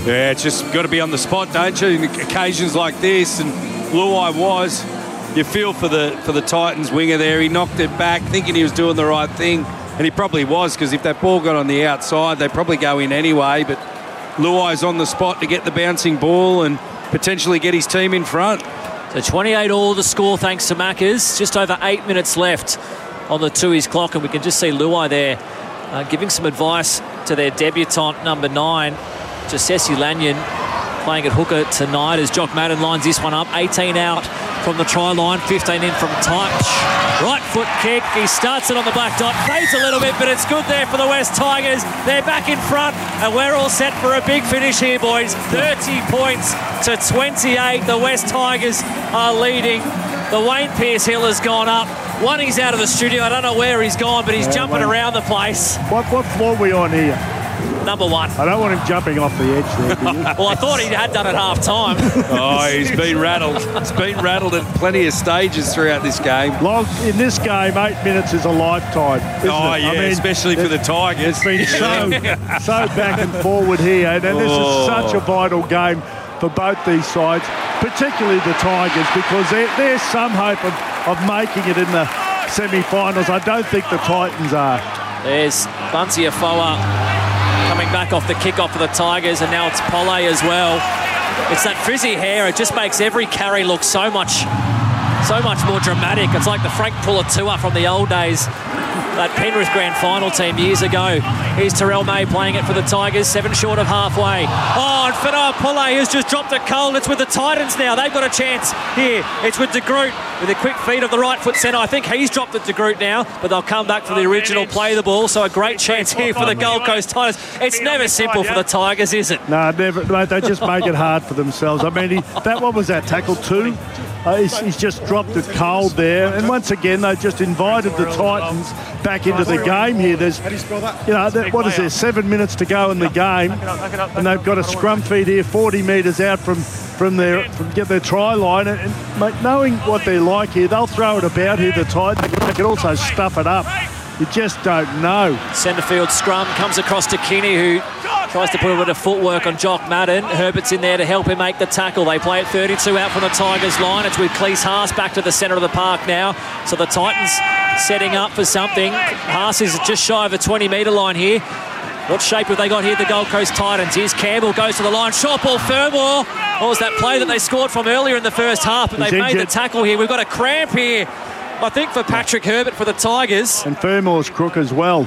Yeah, it's just got to be on the spot, don't you? In occasions like this, and Luai was. You feel for the for the Titans winger there. He knocked it back, thinking he was doing the right thing, and he probably was, because if that ball got on the outside, they'd probably go in anyway. But Luai's on the spot to get the bouncing ball and potentially get his team in front. So twenty-eight all the score, thanks to Maccas. Just over eight minutes left on the Tui's clock, and we can just see Luai there uh, giving some advice to their debutant, number nine, Jasesi Lanyon, playing at hooker tonight as Jock Madden lines this one up. eighteen out from the try line, fifteen in from touch. Right foot kick, he starts it on the black dot, fades a little bit, but it's good there for the West Tigers. They're back in front, and we're all set for a big finish here, boys. thirty points to twenty-eight. The West Tigers are leading. The Wayne Pearce Hill has gone up. One, he's out of the studio. I don't know where he's gone, but he's yeah, jumping Wayne. around the place. What, what floor are we on here? Number one. I don't want him jumping off the edge there, do you? Well, I thought he had done it half time. Oh, he's been rattled. He's been rattled at plenty of stages throughout this game. Long, in this game, eight minutes is a lifetime. Oh, it? yeah, I mean, especially for the Tigers. It's been so, so back and forward here, and, and this oh. is such a vital game for both these sides, particularly the Tigers, because there, there's some hope of, of making it in the semi-finals. I don't think the Titans are. There's Bunty Afoa coming back off the kick-off for the Tigers, and now it's Pole as well. It's that frizzy hair. It just makes every carry look so much so much more dramatic. It's like the Frank Pulatua from the old days, that Penrith Grand Final team years ago. Here's Terrell May playing it for the Tigers, seven short of halfway. Oh, and Finoa Pole has just dropped it cold. It's with the Titans now. They've got a chance here. It's with De Groot with a quick feed of the right foot centre. I think he's dropped it to Groot now, but they'll come back for the original play the ball. So a great chance here for the Gold Coast Tigers. It's never simple for the Tigers, is it? No, never. Mate, they just make it hard for themselves. I mean, he, that one was that tackle two. Uh, he's, he's just dropped it cold there, and once again they just invited the Titans back into the game here. There's, you know, that, what is there? Seven minutes to go in the game, and they've got a scrum feed here, forty metres out from from their from get their try line. And, and mate, knowing what they're like here, they'll throw it about here. The Titans, they can also stuff it up. You just don't know. Centre field scrum comes across to Kinney, who tries to put a bit of footwork on Jock Madden. Herbert's in there to help him make the tackle. They play at thirty-two out from the Tigers line. It's with Cleese Haas back to the centre of the park now. So the Titans setting up for something. Haas is just shy of the twenty metre line here. What shape have they got here, the Gold Coast Titans? Here's Campbell, goes to the line. Short ball, Fermor. What was that play that they scored from earlier in the first half? But they've made the tackle here. We've got a cramp here, I think, for Patrick Herbert for the Tigers. And Fermor's crook as well.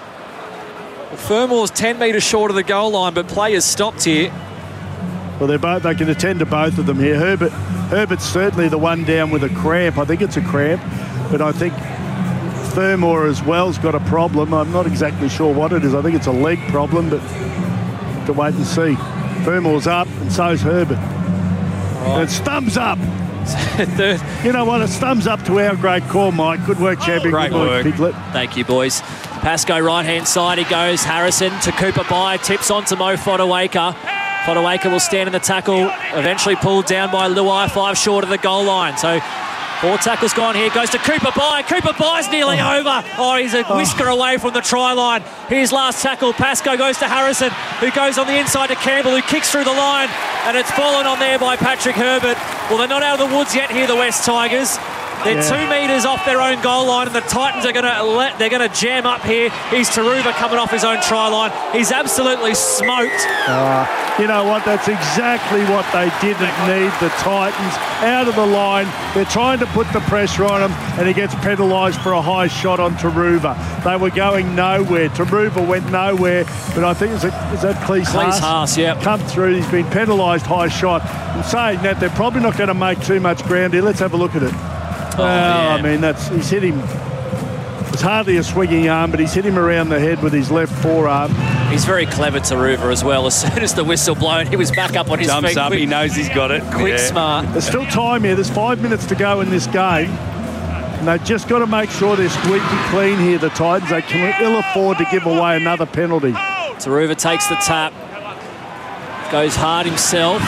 Well, Fermor's ten metres short of the goal line, but play has stopped here. Well, they're both. They can attend to both of them here. Herbert, Herbert's certainly the one down with a cramp. I think it's a cramp, but I think Fermor as well's got a problem. I'm not exactly sure what it is. I think it's a leg problem, but have to wait and see. Fermor's up, and so's Herbert. Right. It's thumbs up. You know what? It's thumbs up to our great call, Mike. Good work, champion. Great work. Piglet. Thank you, boys. Pascoe right-hand side, he goes. Harrison to Cooper By, tips on to Mo Fodawaker. Fodawaker will stand in the tackle, eventually pulled down by Luai, five short of the goal line. So four tackles gone here, goes to Cooper By. Cooper By's nearly oh. over. Oh, he's a whisker oh. away from the try line. Here's last tackle. Pascoe goes to Harrison, who goes on the inside to Campbell, who kicks through the line, and it's fallen on there by Patrick Herbert. Well, they're not out of the woods yet here, the West Tigers. They're yeah. two metres off their own goal line, and the Titans are going to let they're going to jam up here. He's Taruva coming off his own try line. He's absolutely smoked. Uh, you know what? That's exactly what they didn't need. The Titans out of the line. They're trying to put the pressure on him, and he gets penalised for a high shot on Taruva. They were going nowhere. Taruva went nowhere, but I think is it is that Cleese Haas? Cleese Haas, yeah. Come through. He's been penalised high shot. I'm saying that they're probably not going to make too much ground here. Let's have a look at it. Oh, well, I mean, that's he's hit him. It's hardly a swinging arm, but he's hit him around the head with his left forearm. He's very clever, Taruva, as well. As soon as the whistle blown, he was back up on his Jumps feet. Jumps up, quick, he knows he's got it. Quick, yeah. smart. There's still time here. There's five minutes to go in this game. And they've just got to make sure they're squeaky clean here, the Titans. They can ill afford to give away another penalty. Taruva takes the tap. Goes hard himself.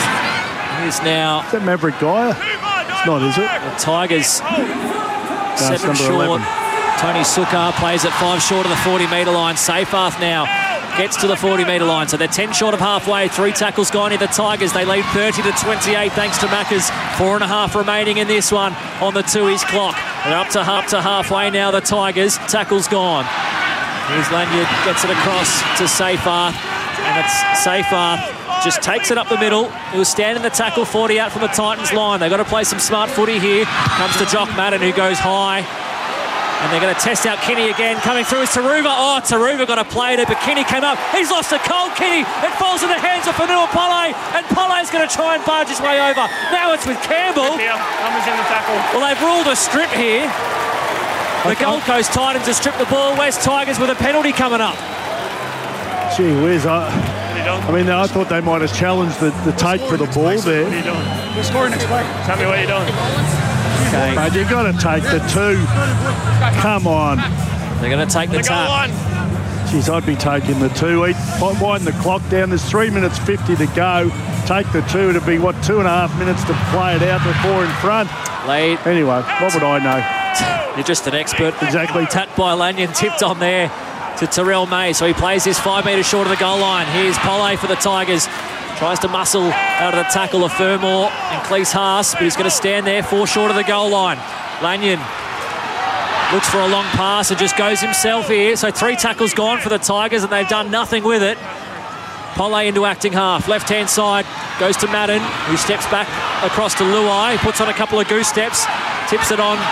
And he's now... Is that Maverick Geyer? It's not, is it? The Tigers, no, seven short. eleven. Tony Sukar plays at five short of the forty metre line. Seyfarth now gets to the forty metre line. So they're ten short of halfway. Three tackles gone in the Tigers. They lead thirty to twenty-eight thanks to Maccas. Four and a half remaining in this one on the two-ish clock. They're up to half to halfway now, the Tigers. Tackle's gone. Here's Lanyard, gets it across to Seyfarth. And it's Seyfarth just takes it up the middle. He'll stand in the tackle, forty out from the Titans line. They've got to play some smart footy here. Comes to Jock Madden, who goes high. And they're going to test out Kinney again. Coming through is Taruva. Oh, Taruva got a play to it, but Kinney came up. He's lost a cold Kinney. It falls in the hands of Fanua Pole. And Pole's going to try and barge his way over. Now it's with Campbell. Here, Numbers in the tackle. Well, they've ruled a strip here. The Gold Coast Titans have stripped the ball. West Tigers with a penalty coming up. Gee whiz, I, I mean, I thought they might have challenged the, the take for the ball there. What are you doing? We're scoring next play. Tell me what you're doing. Okay. Mate, you've got to take the two. Come on. They're going to take the, the tap. Jeez, I'd be taking the two. Eat, wind the clock down. There's three minutes fifty to go. Take the two. It'll be, what, two and a half minutes to play it out before in front. Late. Anyway, what would I know? You're just an expert. Exactly. Tapped by Lanyon, tipped on there to Terrell May. So he plays this five metres short of the goal line. Here's Pole for the Tigers. Tries to muscle out of the tackle of Fermor and Cleese Haas, but he's going to stand there, four short of the goal line. Lanyon looks for a long pass and just goes himself here. So three tackles gone for the Tigers and they've done nothing with it. Pole into acting half. Left-hand side goes to Madden, who steps back across to Luai. He puts on a couple of goose steps, tips it on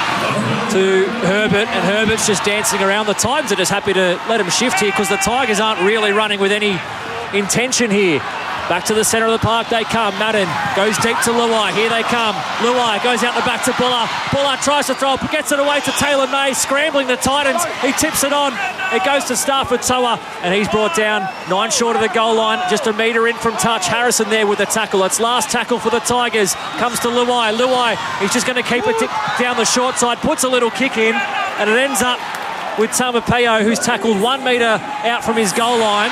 to Herbert, and Herbert's just dancing around. The Titans are just happy to let him shift here because the Tigers aren't really running with any intention here. Back to the centre of the park they come. Madden goes deep to Luai. Here they come. Luai goes out the back to Buller. Buller tries to throw it, gets it away to Taylor May. Scrambling the Titans. He tips it on. It goes to Stafford Toa, and he's brought down nine short of the goal line. Just a metre in from touch. Harrison there with the tackle. It's last tackle for the Tigers. Comes to Luai. Luai, he's just going to keep it down the short side. Puts a little kick in, and it ends up with Tamapeo, who's tackled one metre out from his goal line.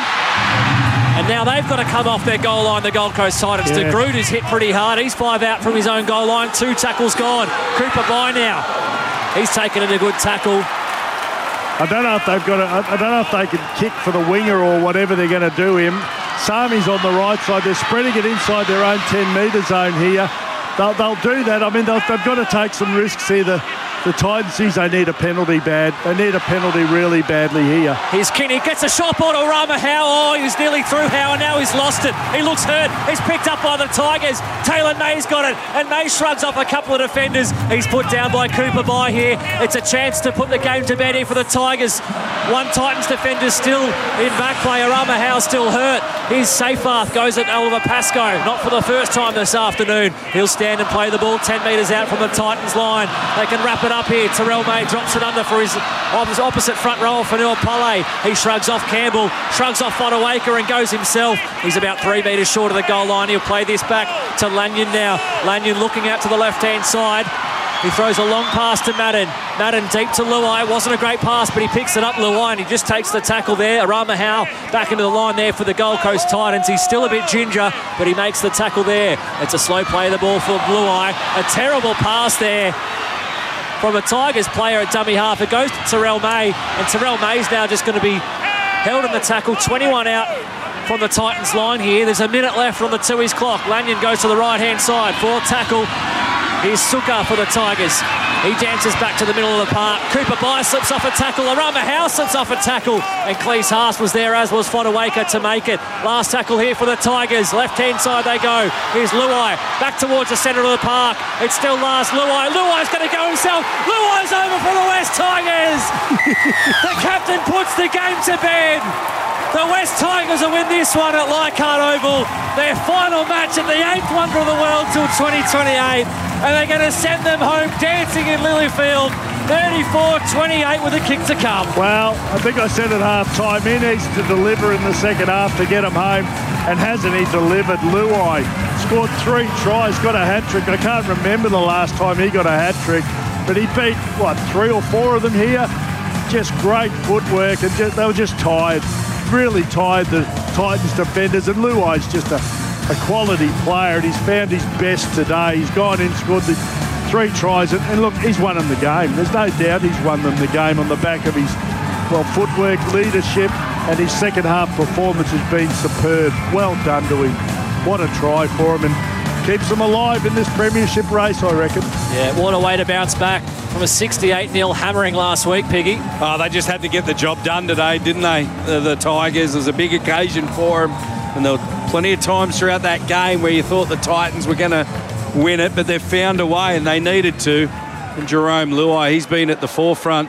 And now they've got to come off their goal line, the Gold Coast Titans. Yeah. De Groot is hit pretty hard. He's five out from his own goal line. Two tackles gone. Cooper by now. He's taken it a good tackle. I don't know if they've got. A, I don't know if they can kick for the winger or whatever they're going to do him. Sami's on the right side. They're spreading it inside their own ten metre zone here. They'll, they'll do that. I mean, they've got to take some risks here. The, the Titans, they need a penalty bad. They need a penalty really badly here. Here's Kinney, gets a shot ball to Rama Howe. Oh, he was nearly through Howe, and now he's lost it. He looks hurt. He's picked up by the Tigers. Taylor May's got it, and May shrugs off a couple of defenders. He's put down by Cooper by here. It's a chance to put the game to bed here for the Tigers. One Titans defender still in back play. Rama Howe still hurt. Here's Seyfarth, goes at Oliver Pascoe. Not for the first time this afternoon. He'll stand and play the ball ten metres out from the Titans line. They can wrap it up here. Terrell May drops it under for his opposite front row, Fanua Pole. He shrugs off Campbell, shrugs off Fodawaker and goes himself. He's about three metres short of the goal line. He'll play this back to Lanyon now. Lanyon looking out to the left-hand side. He throws a long pass to Madden. Madden deep to Luai. It wasn't a great pass, but he picks it up, Luai, and he just takes the tackle there. Arama Howe back into the line there for the Gold Coast Titans. He's still a bit ginger, but he makes the tackle there. It's a slow play of the ball for Luai. A terrible pass there from a Tigers player at dummy half. It goes to Terrell May, and Terrell May's now just going to be held in the tackle. twenty-one out from the Titans line here. There's a minute left on the two-ish clock. Lanyon goes to the right-hand side for tackle. Here's Suka for the Tigers. He dances back to the middle of the park. Cooper By slips off a tackle. Arama Howe slips off a tackle. And Cleese Haas was there, as was Fodawaker, to make it. Last tackle here for the Tigers. Left-hand side they go. Here's Luai back towards the centre of the park. It's still last Luai. Luai's going to go himself. Luai's over for the West Tigers. The captain puts the game to bed. The West Tigers will win this one at Leichhardt Oval. Their final match at the eighth wonder of the world till twenty twenty-eight. And they're going to send them home dancing in Lilyfield. thirty-four twenty-eight with a kick to come. Well, I think I said at half-time, he needs to deliver in the second half to get them home. And hasn't he delivered? Luai scored three tries, got a hat-trick. I can't remember the last time he got a hat-trick. But he beat, what, three or four of them here? Just great footwork, and just, they were just tired. Really tired, the Titans defenders, and Luai's just a, a quality player, and he's found his best today. He's gone in, scored the three tries, and, and look, he's won them the game. There's no doubt he's won them the game on the back of his, well, footwork, leadership, and his second half performance has been superb. Well done to him. What a try for him, and keeps them alive in this premiership race, I reckon. Yeah, what a way to bounce back from a sixty-eight nil hammering last week, Piggy. Oh, they just had to get the job done today, didn't they? The, the Tigers. It was a big occasion for them, and there were plenty of times throughout that game where you thought the Titans were going to win it, but they've found a way, and they needed to. And Jerome Luai, he's been at the forefront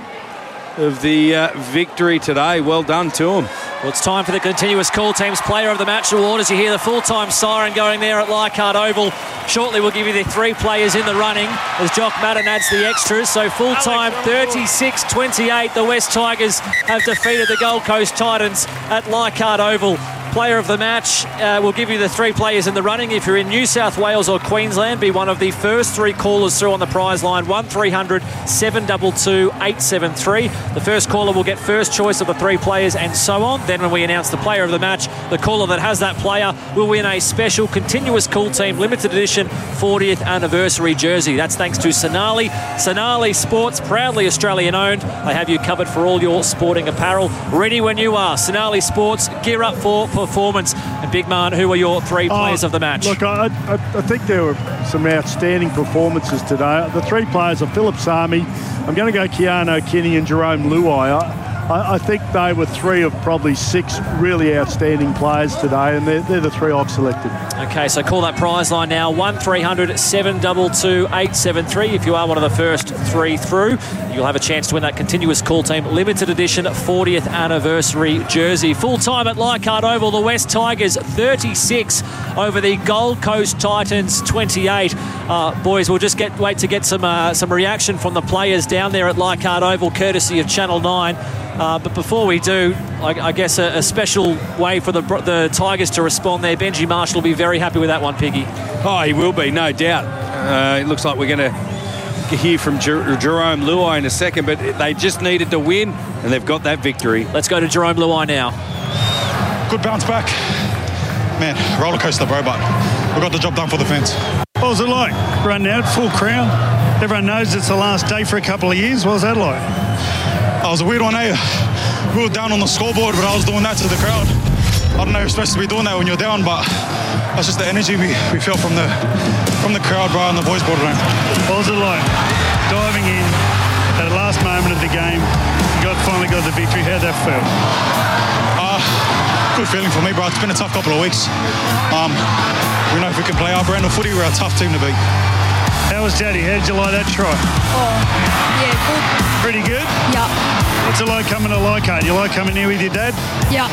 of the uh, victory today. Well done to him. Well, it's time for the continuous call team's player of the match award as you hear the full-time siren going there at Leichhardt Oval. Shortly we'll give you the three players in the running as Jock Madden adds the extras. So full-time thirty-six twenty-eight, the West Tigers have defeated the Gold Coast Titans at Leichhardt Oval. Player of the match, uh, we'll give you the three players in the running. If you're in New South Wales or Queensland, be one of the first three callers through on the prize line, one three hundred seven two two eight seven three. The first caller will get first choice of the three players and so on. Then when we announce the player of the match, the caller that has that player will win a special continuous call team limited edition fortieth anniversary jersey. That's thanks to Sonali. Sonali Sports, proudly Australian owned. They have you covered for all your sporting apparel. Ready when you are. Sonali Sports, gear up for performance. And Big Man, who are your three players oh, of the match? Look, I, I, I think there were some outstanding performances today. The three players are Philip Sami. I'm going to go Keano Kinney and Jerome Luai. I, I, I think they were three of probably six really outstanding players today, and they're, they're the three I've selected. Okay, so call that prize line now, one three hundred seven two two eight seven three. If you are one of the first three through, you'll have a chance to win that continuous call team limited edition fortieth anniversary jersey. Full time at Leichhardt Oval, the West Tigers thirty-six over the Gold Coast Titans twenty-eight. Uh, boys, we'll just get wait to get some uh, some reaction from the players down there at Leichhardt Oval, courtesy of Channel nine. Uh, but before we do, I, I guess a, a special way for the the Tigers to respond there. Benji Marshall will be very happy with that one, Piggy. Oh, he will be, no doubt. Uh, it looks like we're going to hear from Jer- Jerome Luai in a second, but they just needed to win, and they've got that victory. Let's go to Jerome Luai now. Good bounce back. Man, roller coaster, bro, but we got the job done for the fans. What was it like? Running out, full crowd. Everyone knows it's the last day for a couple of years. What was that like? That was a weird one, eh? We were down on the scoreboard, but I was doing that to the crowd. I don't know if you're supposed to be doing that when you're down, but that's just the energy we, we feel from the from the crowd, bro, and the boys' boardroom. What was it like? Diving in at the last moment of the game, you got finally got the victory. How'd that feel? Uh, good feeling for me, bro. It's been a tough couple of weeks. Um, we know if we can play our brand of footy, we're a tough team to beat. How was Daddy? How did you like that try? Oh, yeah, good. Pretty good? Yeah. What's it like coming to Leichhardt? You like coming here with your dad? Yeah.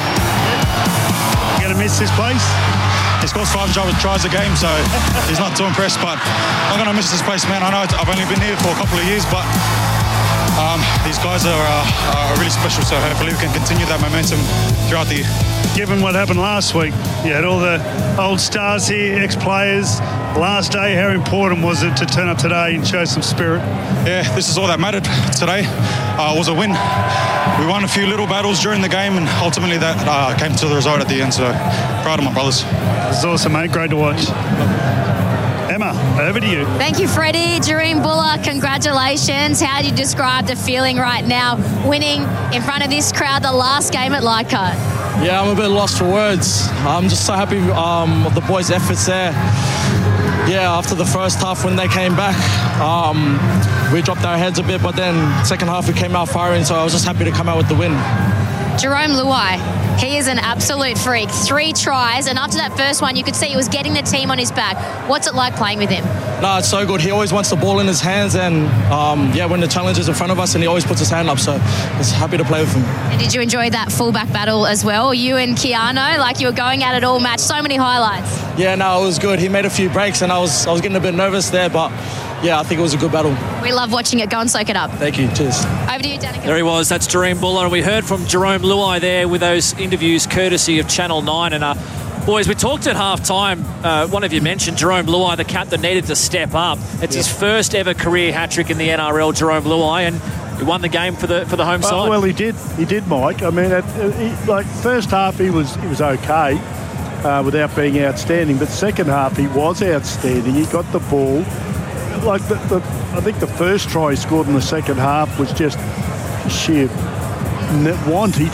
You going to miss this place? He scores five tries a game, so he's not too impressed, but I'm going to miss this place, man. I know I've only been here for a couple of years, but um, these guys are, uh, are really special, so hopefully we can continue that momentum throughout the year. Given what happened last week, you had all the old stars here, ex-players. Last day, how important was it to turn up today and show some spirit? Yeah, this is all that mattered today. Uh, it was a win. We won a few little battles during the game, and ultimately that uh, came to the result at the end, so proud of my brothers. It's awesome, mate. Great to watch. Emma, over to you. Thank you, Freddie. Jareen Buller, congratulations. How do you describe the feeling right now, winning in front of this crowd the last game at Leichhardt? Yeah, I'm a bit lost for words. I'm just so happy um, of the boys' efforts there. Yeah, after the first half when they came back, um, we dropped our heads a bit, but then second half we came out firing, so I was just happy to come out with the win. Jerome Luai, he is an absolute freak. Three tries, and after that first one, you could see he was getting the team on his back. What's it like playing with him? No, it's so good. He always wants the ball in his hands, and um, yeah, when the challenge is in front of us, and he always puts his hand up, so it's happy to play with him. And did you enjoy that fullback battle as well? You and Keano, like you were going at it all match. So many highlights. Yeah, no, it was good. He made a few breaks, and I was I was getting a bit nervous there, but yeah, I think it was a good battle. We love watching it. Go and soak it up. Thank you. Cheers. Over to you, Danica. There he was. That's Jerome Buller. And we heard from Jerome Luai there with those interviews courtesy of Channel nine. And, uh, boys, we talked at half-time. Uh, one of you mentioned Jerome Luai, the captain, needed to step up. It's yeah. his first ever career hat-trick in the N R L, Jerome Luai, and he won the game for the for the home well, side. Well, he did. He did, Mike. I mean, at, he, like, first half he was, he was okay uh, without being outstanding. But second half he was outstanding. He got the ball. Like the, the, I think the first try he scored in the second half was just sheer want. He just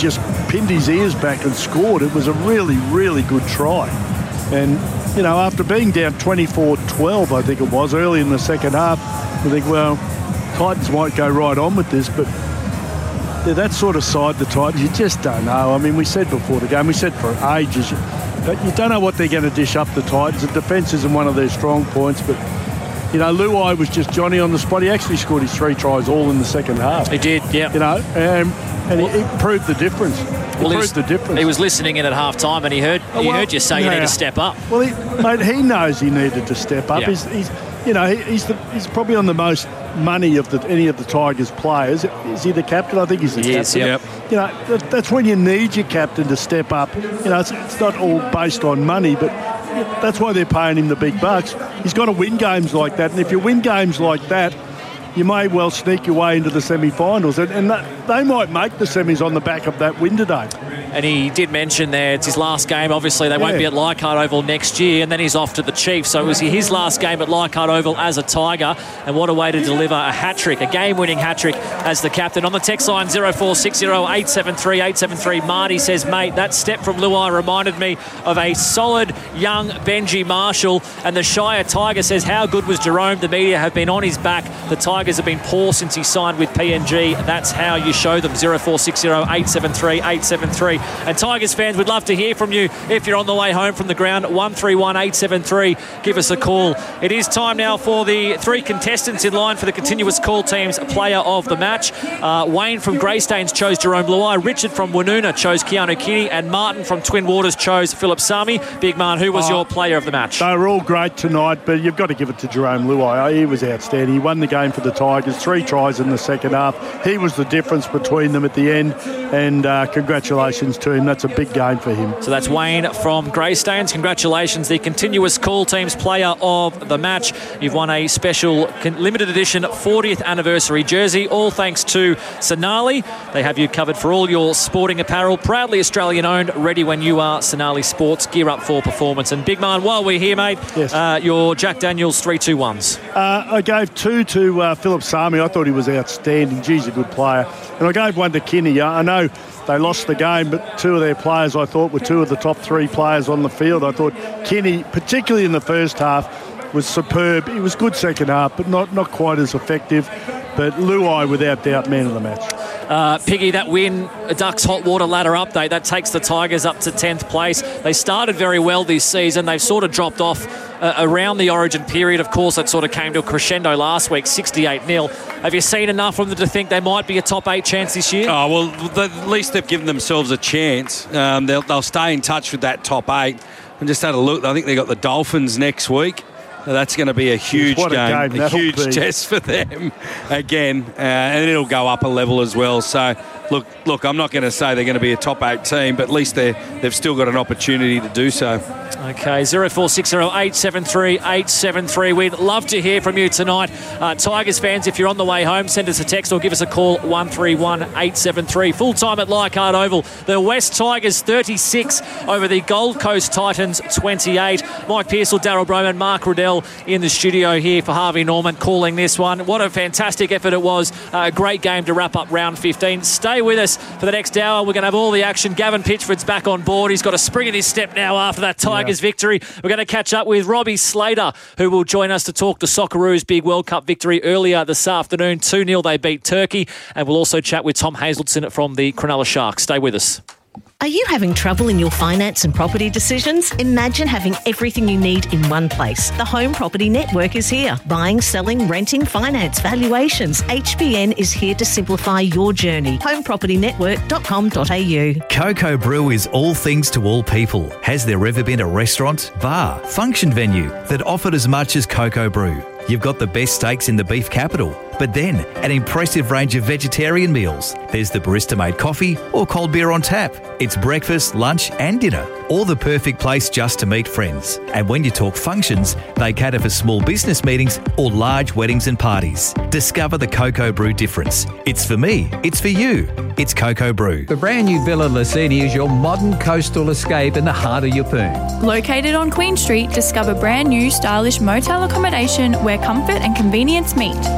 pinned his ears back and scored. It was a really, really good try. And, you know, after being down twenty-four twelve, I think it was, early in the second half, I think, well, Titans might go right on with this, but they're that sort of side, the Titans, you just don't know. I mean, we said before the game, we said for ages, that you don't know what they're going to dish up the Titans. The defence isn't one of their strong points, but, you know, Luai was just Johnny on the spot. He actually scored his three tries all in the second half. He did, yeah. You know, um, and he, he proved the difference. He well, proved the difference. He was listening in at half-time and he heard oh, he well, heard you say you yeah. need to step up. Well, he, mate, he knows he needed to step up. Yeah. He's, he's, you know, he, he's, the, he's probably on the most money of the, any of the Tigers players. Is he the captain? I think he's the he captain. Is, yep. You know, that, that's when you need your captain to step up. You know, it's, it's not all based on money, but that's why they're paying him the big bucks. He's got to win games like that, and if you win games like that, you may well sneak your way into the semi-finals, and, and that, they might make the semis on the back of that win today. And he did mention there it's his last game. Obviously, they yeah. won't be at Leichhardt Oval next year, and then he's off to the Chiefs. So it was his last game at Leichhardt Oval as a Tiger, and what a way to deliver a hat-trick, a game-winning hat-trick as the captain. On the text line, zero four six zero eight seven three eight seven three, Marty says, mate, that step from Luai reminded me of a solid young Benji Marshall. And the Shire Tiger says, how good was Jerome? The media have been on his back. The Tigers have been poor since he signed with P N G. That's how you show them. zero four six zero eight seven three eight seven three. And Tigers fans, would love to hear from you if you're on the way home from the ground. one three one eight seven three. Give us a call. It is time now for the three contestants in line for the continuous call team's player of the match. Uh, Wayne from Greystanes chose Jerome Luai. Richard from Woonona chose Keanu Kinney. And Martin from Twin Waters chose Philip Sami. Big man, who was oh, your player of the match? They were all great tonight, but you've got to give it to Jerome Luai. He was outstanding. He won the game for the Tigers. Three tries in the second half. He was the difference between them at the end. And uh, congratulations to him. That's a big game for him. So that's Wayne from Greystanes. Congratulations, the continuous call team's player of the match. You've won a special limited edition fortieth anniversary jersey, all thanks to Sonali. They have you covered for all your sporting apparel. Proudly Australian owned, ready when you are. Sonali Sports, gear up for performance. And big man, while we're here, mate, yes. uh, your Jack Daniels three two ones. Uh, I gave two to uh, Philip Sami. I thought he was outstanding. Geez, a good player. And I gave one to Kinney. I know they lost the game, but two of their players, I thought, were two of the top three players on the field. I thought Kinney, particularly in the first half, was superb. He was good second half, but not, not quite as effective. But Luai, without doubt, man of the match. Uh, Piggy, that win, a Ducks hot water ladder update, that takes the Tigers up to tenth place. They started very well this season. They've sort of dropped off uh, around the Origin period. Of course, that sort of came to a crescendo last week, sixty-eight nil. Have you seen enough from them to think they might be a top eight chance this year? Oh, well, at least they've given themselves a chance. Um, they'll, they'll stay in touch with that top eight. And just had a look, I think they've got the Dolphins next week. That's going to be a huge what game, a, game. a huge be. test for them again, uh, and it'll go up a level as well. So, look, look, I'm not going to say they're going to be a top eight team, but at least they they've still got an opportunity to do so. Okay, zero four six zero eight seven three eight seven three. We'd love to hear from you tonight. Uh, Tigers fans, if you're on the way home, send us a text or give us a call, one three one eight seven three. Full time at Leichhardt Oval. The West Tigers thirty-six over the Gold Coast Titans twenty-eight. Mike Pearsall, Daryl Broman, Mark Riddell in the studio here for Harvey Norman calling this one. What a fantastic effort it was. A uh, great game to wrap up round fifteen. Stay with us for the next hour. We're going to have all the action. Gavin Pitchford's back on board. He's got a spring in his step now after that Tigers yeah. victory. We're going to catch up with Robbie Slater, who will join us to talk to Socceroos' big World Cup victory earlier this afternoon. two nil they beat Turkey. And we'll also chat with Tom Hazelton from the Cronulla Sharks. Stay with us. Are you having trouble in your finance and property decisions? Imagine having everything you need in one place. The Home Property Network is here. Buying, selling, renting, finance, valuations. H B N is here to simplify your journey. home property network dot com dot a u. Coco Brew is all things to all people. Has there ever been a restaurant, bar, function venue that offered as much as Coco Brew? You've got the best steaks in the beef capital, but then an impressive range of vegetarian meals. There's the barista-made coffee or cold beer on tap. It's breakfast, lunch and dinner, or the perfect place just to meet friends. And when you talk functions, they cater for small business meetings or large weddings and parties. Discover the Coco Brew difference. It's for me, it's for you. It's Coco Brew. The brand new Villa Lucini is your modern coastal escape in the heart of Yeppoon. Located on Queen Street, discover brand new stylish motel accommodation where comfort and convenience meet. Walk to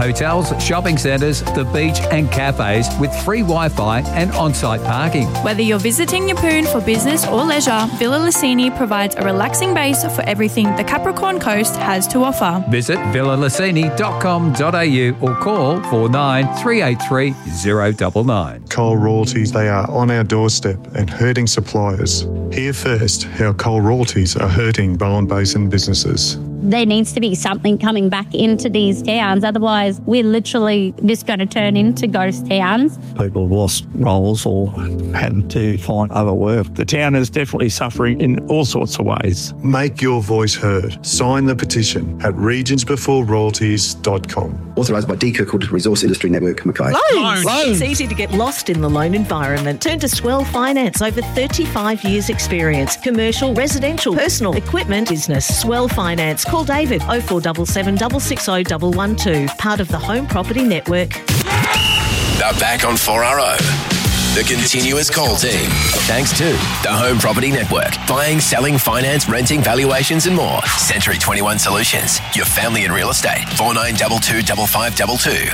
hotels, shopping centres, the beach and cafes with free Wi-Fi and on-site parking. Whether you're visiting Yeppoon for business or leisure, Villa Lucini provides a relaxing base for everything the Capricorn Coast has to offer. Visit villa lucini dot com dot a u or call four nine three eight three zero nine nine. Coal royalties, they are on our doorstep and hurting suppliers. Hear first how coal royalties are hurting Bowen Basin businesses. There needs to be something coming back into these towns. Otherwise, we're literally just going to turn into ghost towns. People have lost roles or had to find other work. The town is definitely suffering in all sorts of ways. Make your voice heard. Sign the petition at regions before royalties dot com. Authorised by D. Kirkwood Resource Industry Network, Mackay. Loans. Loans. It's easy to get lost in the loan environment. Turn to Swell Finance. Over thirty-five years experience. Commercial, residential, personal, equipment, business. Swell Finance. Call David oh four seven seven, six six oh, one one two. Part of the Home Property Network. They're back on four R O. The continuous call team. Thanks to the Home Property Network. Buying, selling, finance, renting, valuations and more. Century twenty-one Solutions. Your family in real estate. four nine two two, five five two two.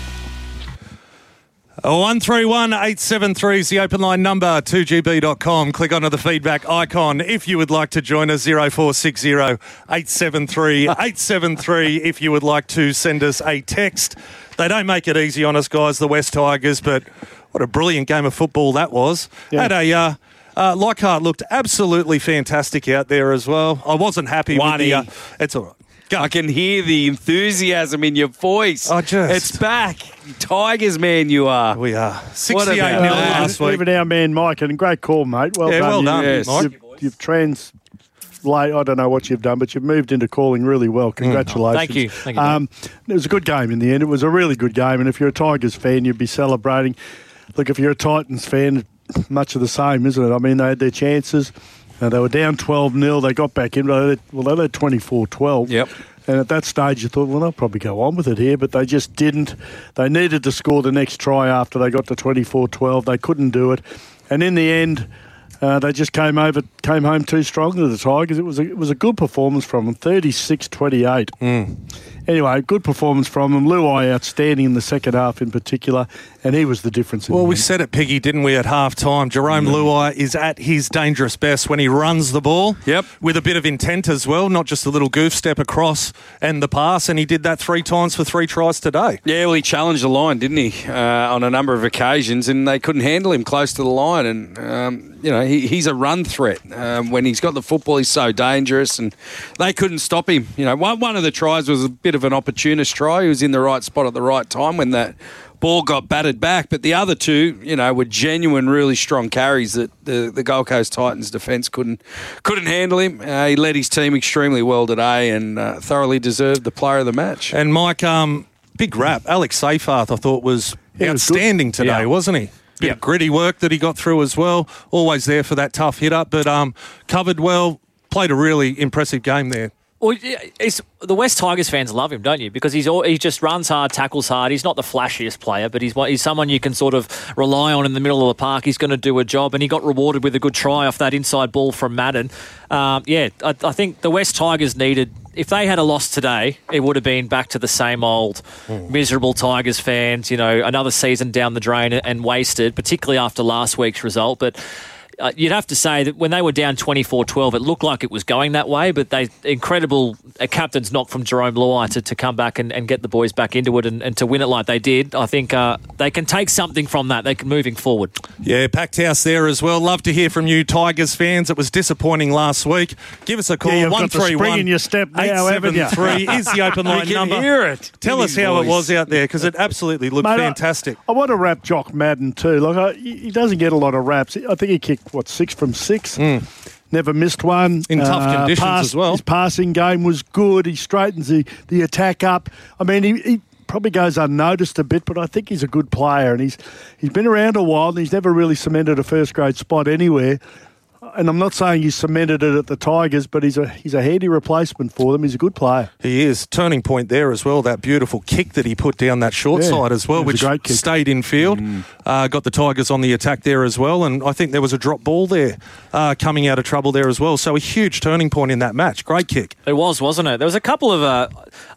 one three one, eight seven three is the open line number, two g b dot com. Click onto the feedback icon if you would like to join us, zero four six zero, eight seven three, eight seven three if you would like to send us a text. They don't make it easy on us, guys, the West Tigers, but what a brilliant game of football that was. Yeah. Had a... Uh, Uh, Lockhart looked absolutely fantastic out there as well. I wasn't happy One with the... Uh, it's all right. Go. I can hear the enthusiasm in your voice. I just... It's back. Tigers, man, you are. We are. sixty-eight nil last week. Even our man Mike, and great call, mate. Well yeah, done. well done, yes. Mike. You've, you've translate, I don't know what you've done, but you've moved into calling really well. Congratulations. Mm. Thank you. Thank you. Um, it was a good game in the end. It was a really good game, and if you're a Tigers fan, you'd be celebrating. Look, if you're a Titans fan, much of the same, isn't it? I mean, they had their chances. Uh, they were down twelve nil. They got back in. Well, they led twenty-four twelve. Yep. And at that stage, you thought, well, they'll probably go on with it here, but they just didn't. They needed to score the next try after they got to twenty-four twelve. They couldn't do it. And in the end, uh, they just came over, came home too strong to the Tigers. It was a, it was a good performance from them, thirty-six twenty-eight. Mm. Anyway, good performance from them. Luai outstanding in the second half in particular, and he was the difference in Well, the we end. said it, Piggy, didn't we, at half-time? Jerome mm. Luai is at his dangerous best when he runs the ball. Yep. With a bit of intent as well, not just a little goof step across and the pass, and he did that three times for three tries today. Yeah, well, he challenged the line, didn't he, uh, on a number of occasions, and they couldn't handle him close to the line. And, um, you know, he, he's a run threat. Um, when he's got the football, he's so dangerous, and they couldn't stop him. You know, one, one of the tries was a bit of an opportunist try. He was in the right spot at the right time when that ball got batted back. But the other two, you know, were genuine, really strong carries that the, the Gold Coast Titans defence couldn't couldn't handle him. Uh, he led his team extremely well today and uh, thoroughly deserved the player of the match. And Mike, um, big rap. Alex Seyfarth, I thought, was Yeah, outstanding was today, yeah. wasn't he? Bit Yep. of gritty work that he got through as well. Always there for that tough hit up, but um, covered well. Played a really impressive game there. Well, it's, the West Tigers fans love him, don't you? Because he's all, he just runs hard, tackles hard. He's not the flashiest player, but he's he's someone you can sort of rely on in the middle of the park. He's going to do a job, and he got rewarded with a good try off that inside ball from Madden. Um, yeah, I, I think the West Tigers needed... If they had a loss today, it would have been back to the same old mm. miserable Tigers fans, you know, another season down the drain and wasted, particularly after last week's result. But... Uh, you'd have to say that when they were down twenty-four twelve, it looked like it was going that way, but they incredible a captain's knock from Jerome Luai to, to come back and, and get the boys back into it and, and to win it like they did. I think uh, they can take something from that. They can moving forward. Yeah, packed house there as well. Love to hear from you, Tigers fans. It was disappointing last week. Give us a call. Yeah, you've one got the three spring one, in your step now, haven't you? eight seven three is the open line you can number. Hear it. Tell in us how voice. it was out there, because it absolutely looked Mate, fantastic. I, I want to rap Jock Madden too. Like I, he doesn't get a lot of raps. I think he kicked, what, six from six? Mm. Never missed one. In tough uh, conditions pass, as well. His passing game was good. He straightens the, the attack up. I mean, he, he probably goes unnoticed a bit, but I think he's a good player. And he's he's been around a while, and he's never really cemented a first-grade spot anywhere. And I'm not saying he's cemented it at the Tigers, but he's a he's a handy replacement for them. He's a good player. He is. Turning point there as well. That beautiful kick that he put down that short Yeah, side as well, it was which a great kick. stayed in field. Mm. Uh, got the Tigers on the attack there as well. And I think there was a drop ball there uh, coming out of trouble there as well. So a huge turning point in that match. Great kick. It was, wasn't it? There was a couple of... Uh,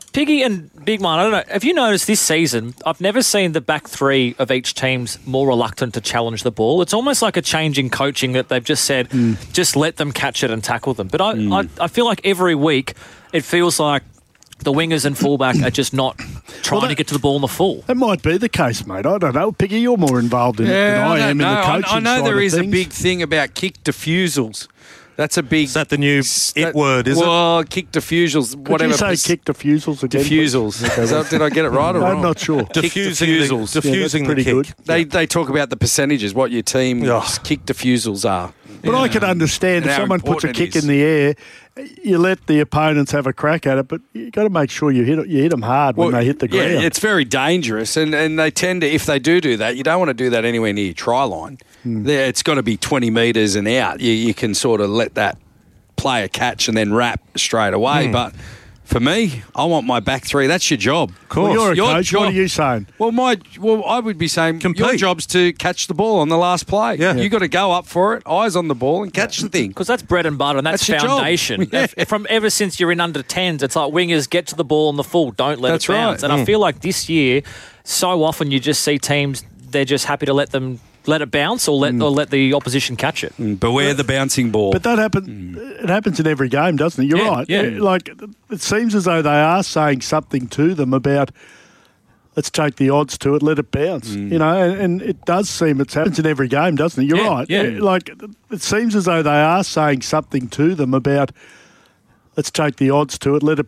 Piggy and Big Man, I don't know. Have you noticed this season, I've never seen the back three of each team's more reluctant to challenge the ball. It's almost like a change in coaching that they've just said, mm. just let them catch it and tackle them. But I, mm. I, I feel like every week it feels like the wingers and fullback are just not trying well, that, to get to the ball in the full. That might be the case, mate. I don't know. Piggy, you're more involved in yeah, it than I, I am know. in the coaching I, I know side there of is things. a big thing about kick defusals. That's a big... Is that the new that, it word, is well, it? Well, kick diffusals, Could whatever. Could you say kick diffusals again? Diffusals. Is that, did I get it right or wrong? I'm not sure. Kick Diffusing diffusals. The, diffusing yeah, pretty the kick. good. They, yeah. they talk about the percentages, what your team's oh. kick diffusals are. But yeah. I can understand and if someone puts a kick in the air, you let the opponents have a crack at it, but you got to make sure you hit you hit them hard well, when they hit the ground. Yeah, it's very dangerous, and, and they tend to, if they do do that, you don't want to do that anywhere near your try line. Hmm. There, it's got to be twenty metres and out. You, you can sort of let that player catch and then wrap straight away, hmm. but... For me, I want my back three. That's your job. Of course. Well, you're a your coach. Job, what are you saying? Well, my well, I would be saying Compete. Your job's to catch the ball on the last play. Yeah. You got to go up for it, eyes on the ball, and catch the thing. Because that's bread and butter, and that's, that's foundation. Yeah. From ever since you're in under tens, it's like wingers get to the ball on the full, don't let that's it bounce. Right. And mm. I feel like this year, so often you just see teams they're just happy to let them. Let it bounce or let mm. or let the opposition catch it. Mm, beware the bouncing ball. But that happens. Mm. It happens in every game, doesn't it? You're yeah, right. Yeah. Like it seems as though they are saying something to them about. Let's take the odds to it. Let it bounce. Mm. You know, and, and it does seem it happens in every game, doesn't it? You're yeah, right. Yeah. Like it seems as though they are saying something to them about. Let's take the odds to it. Let it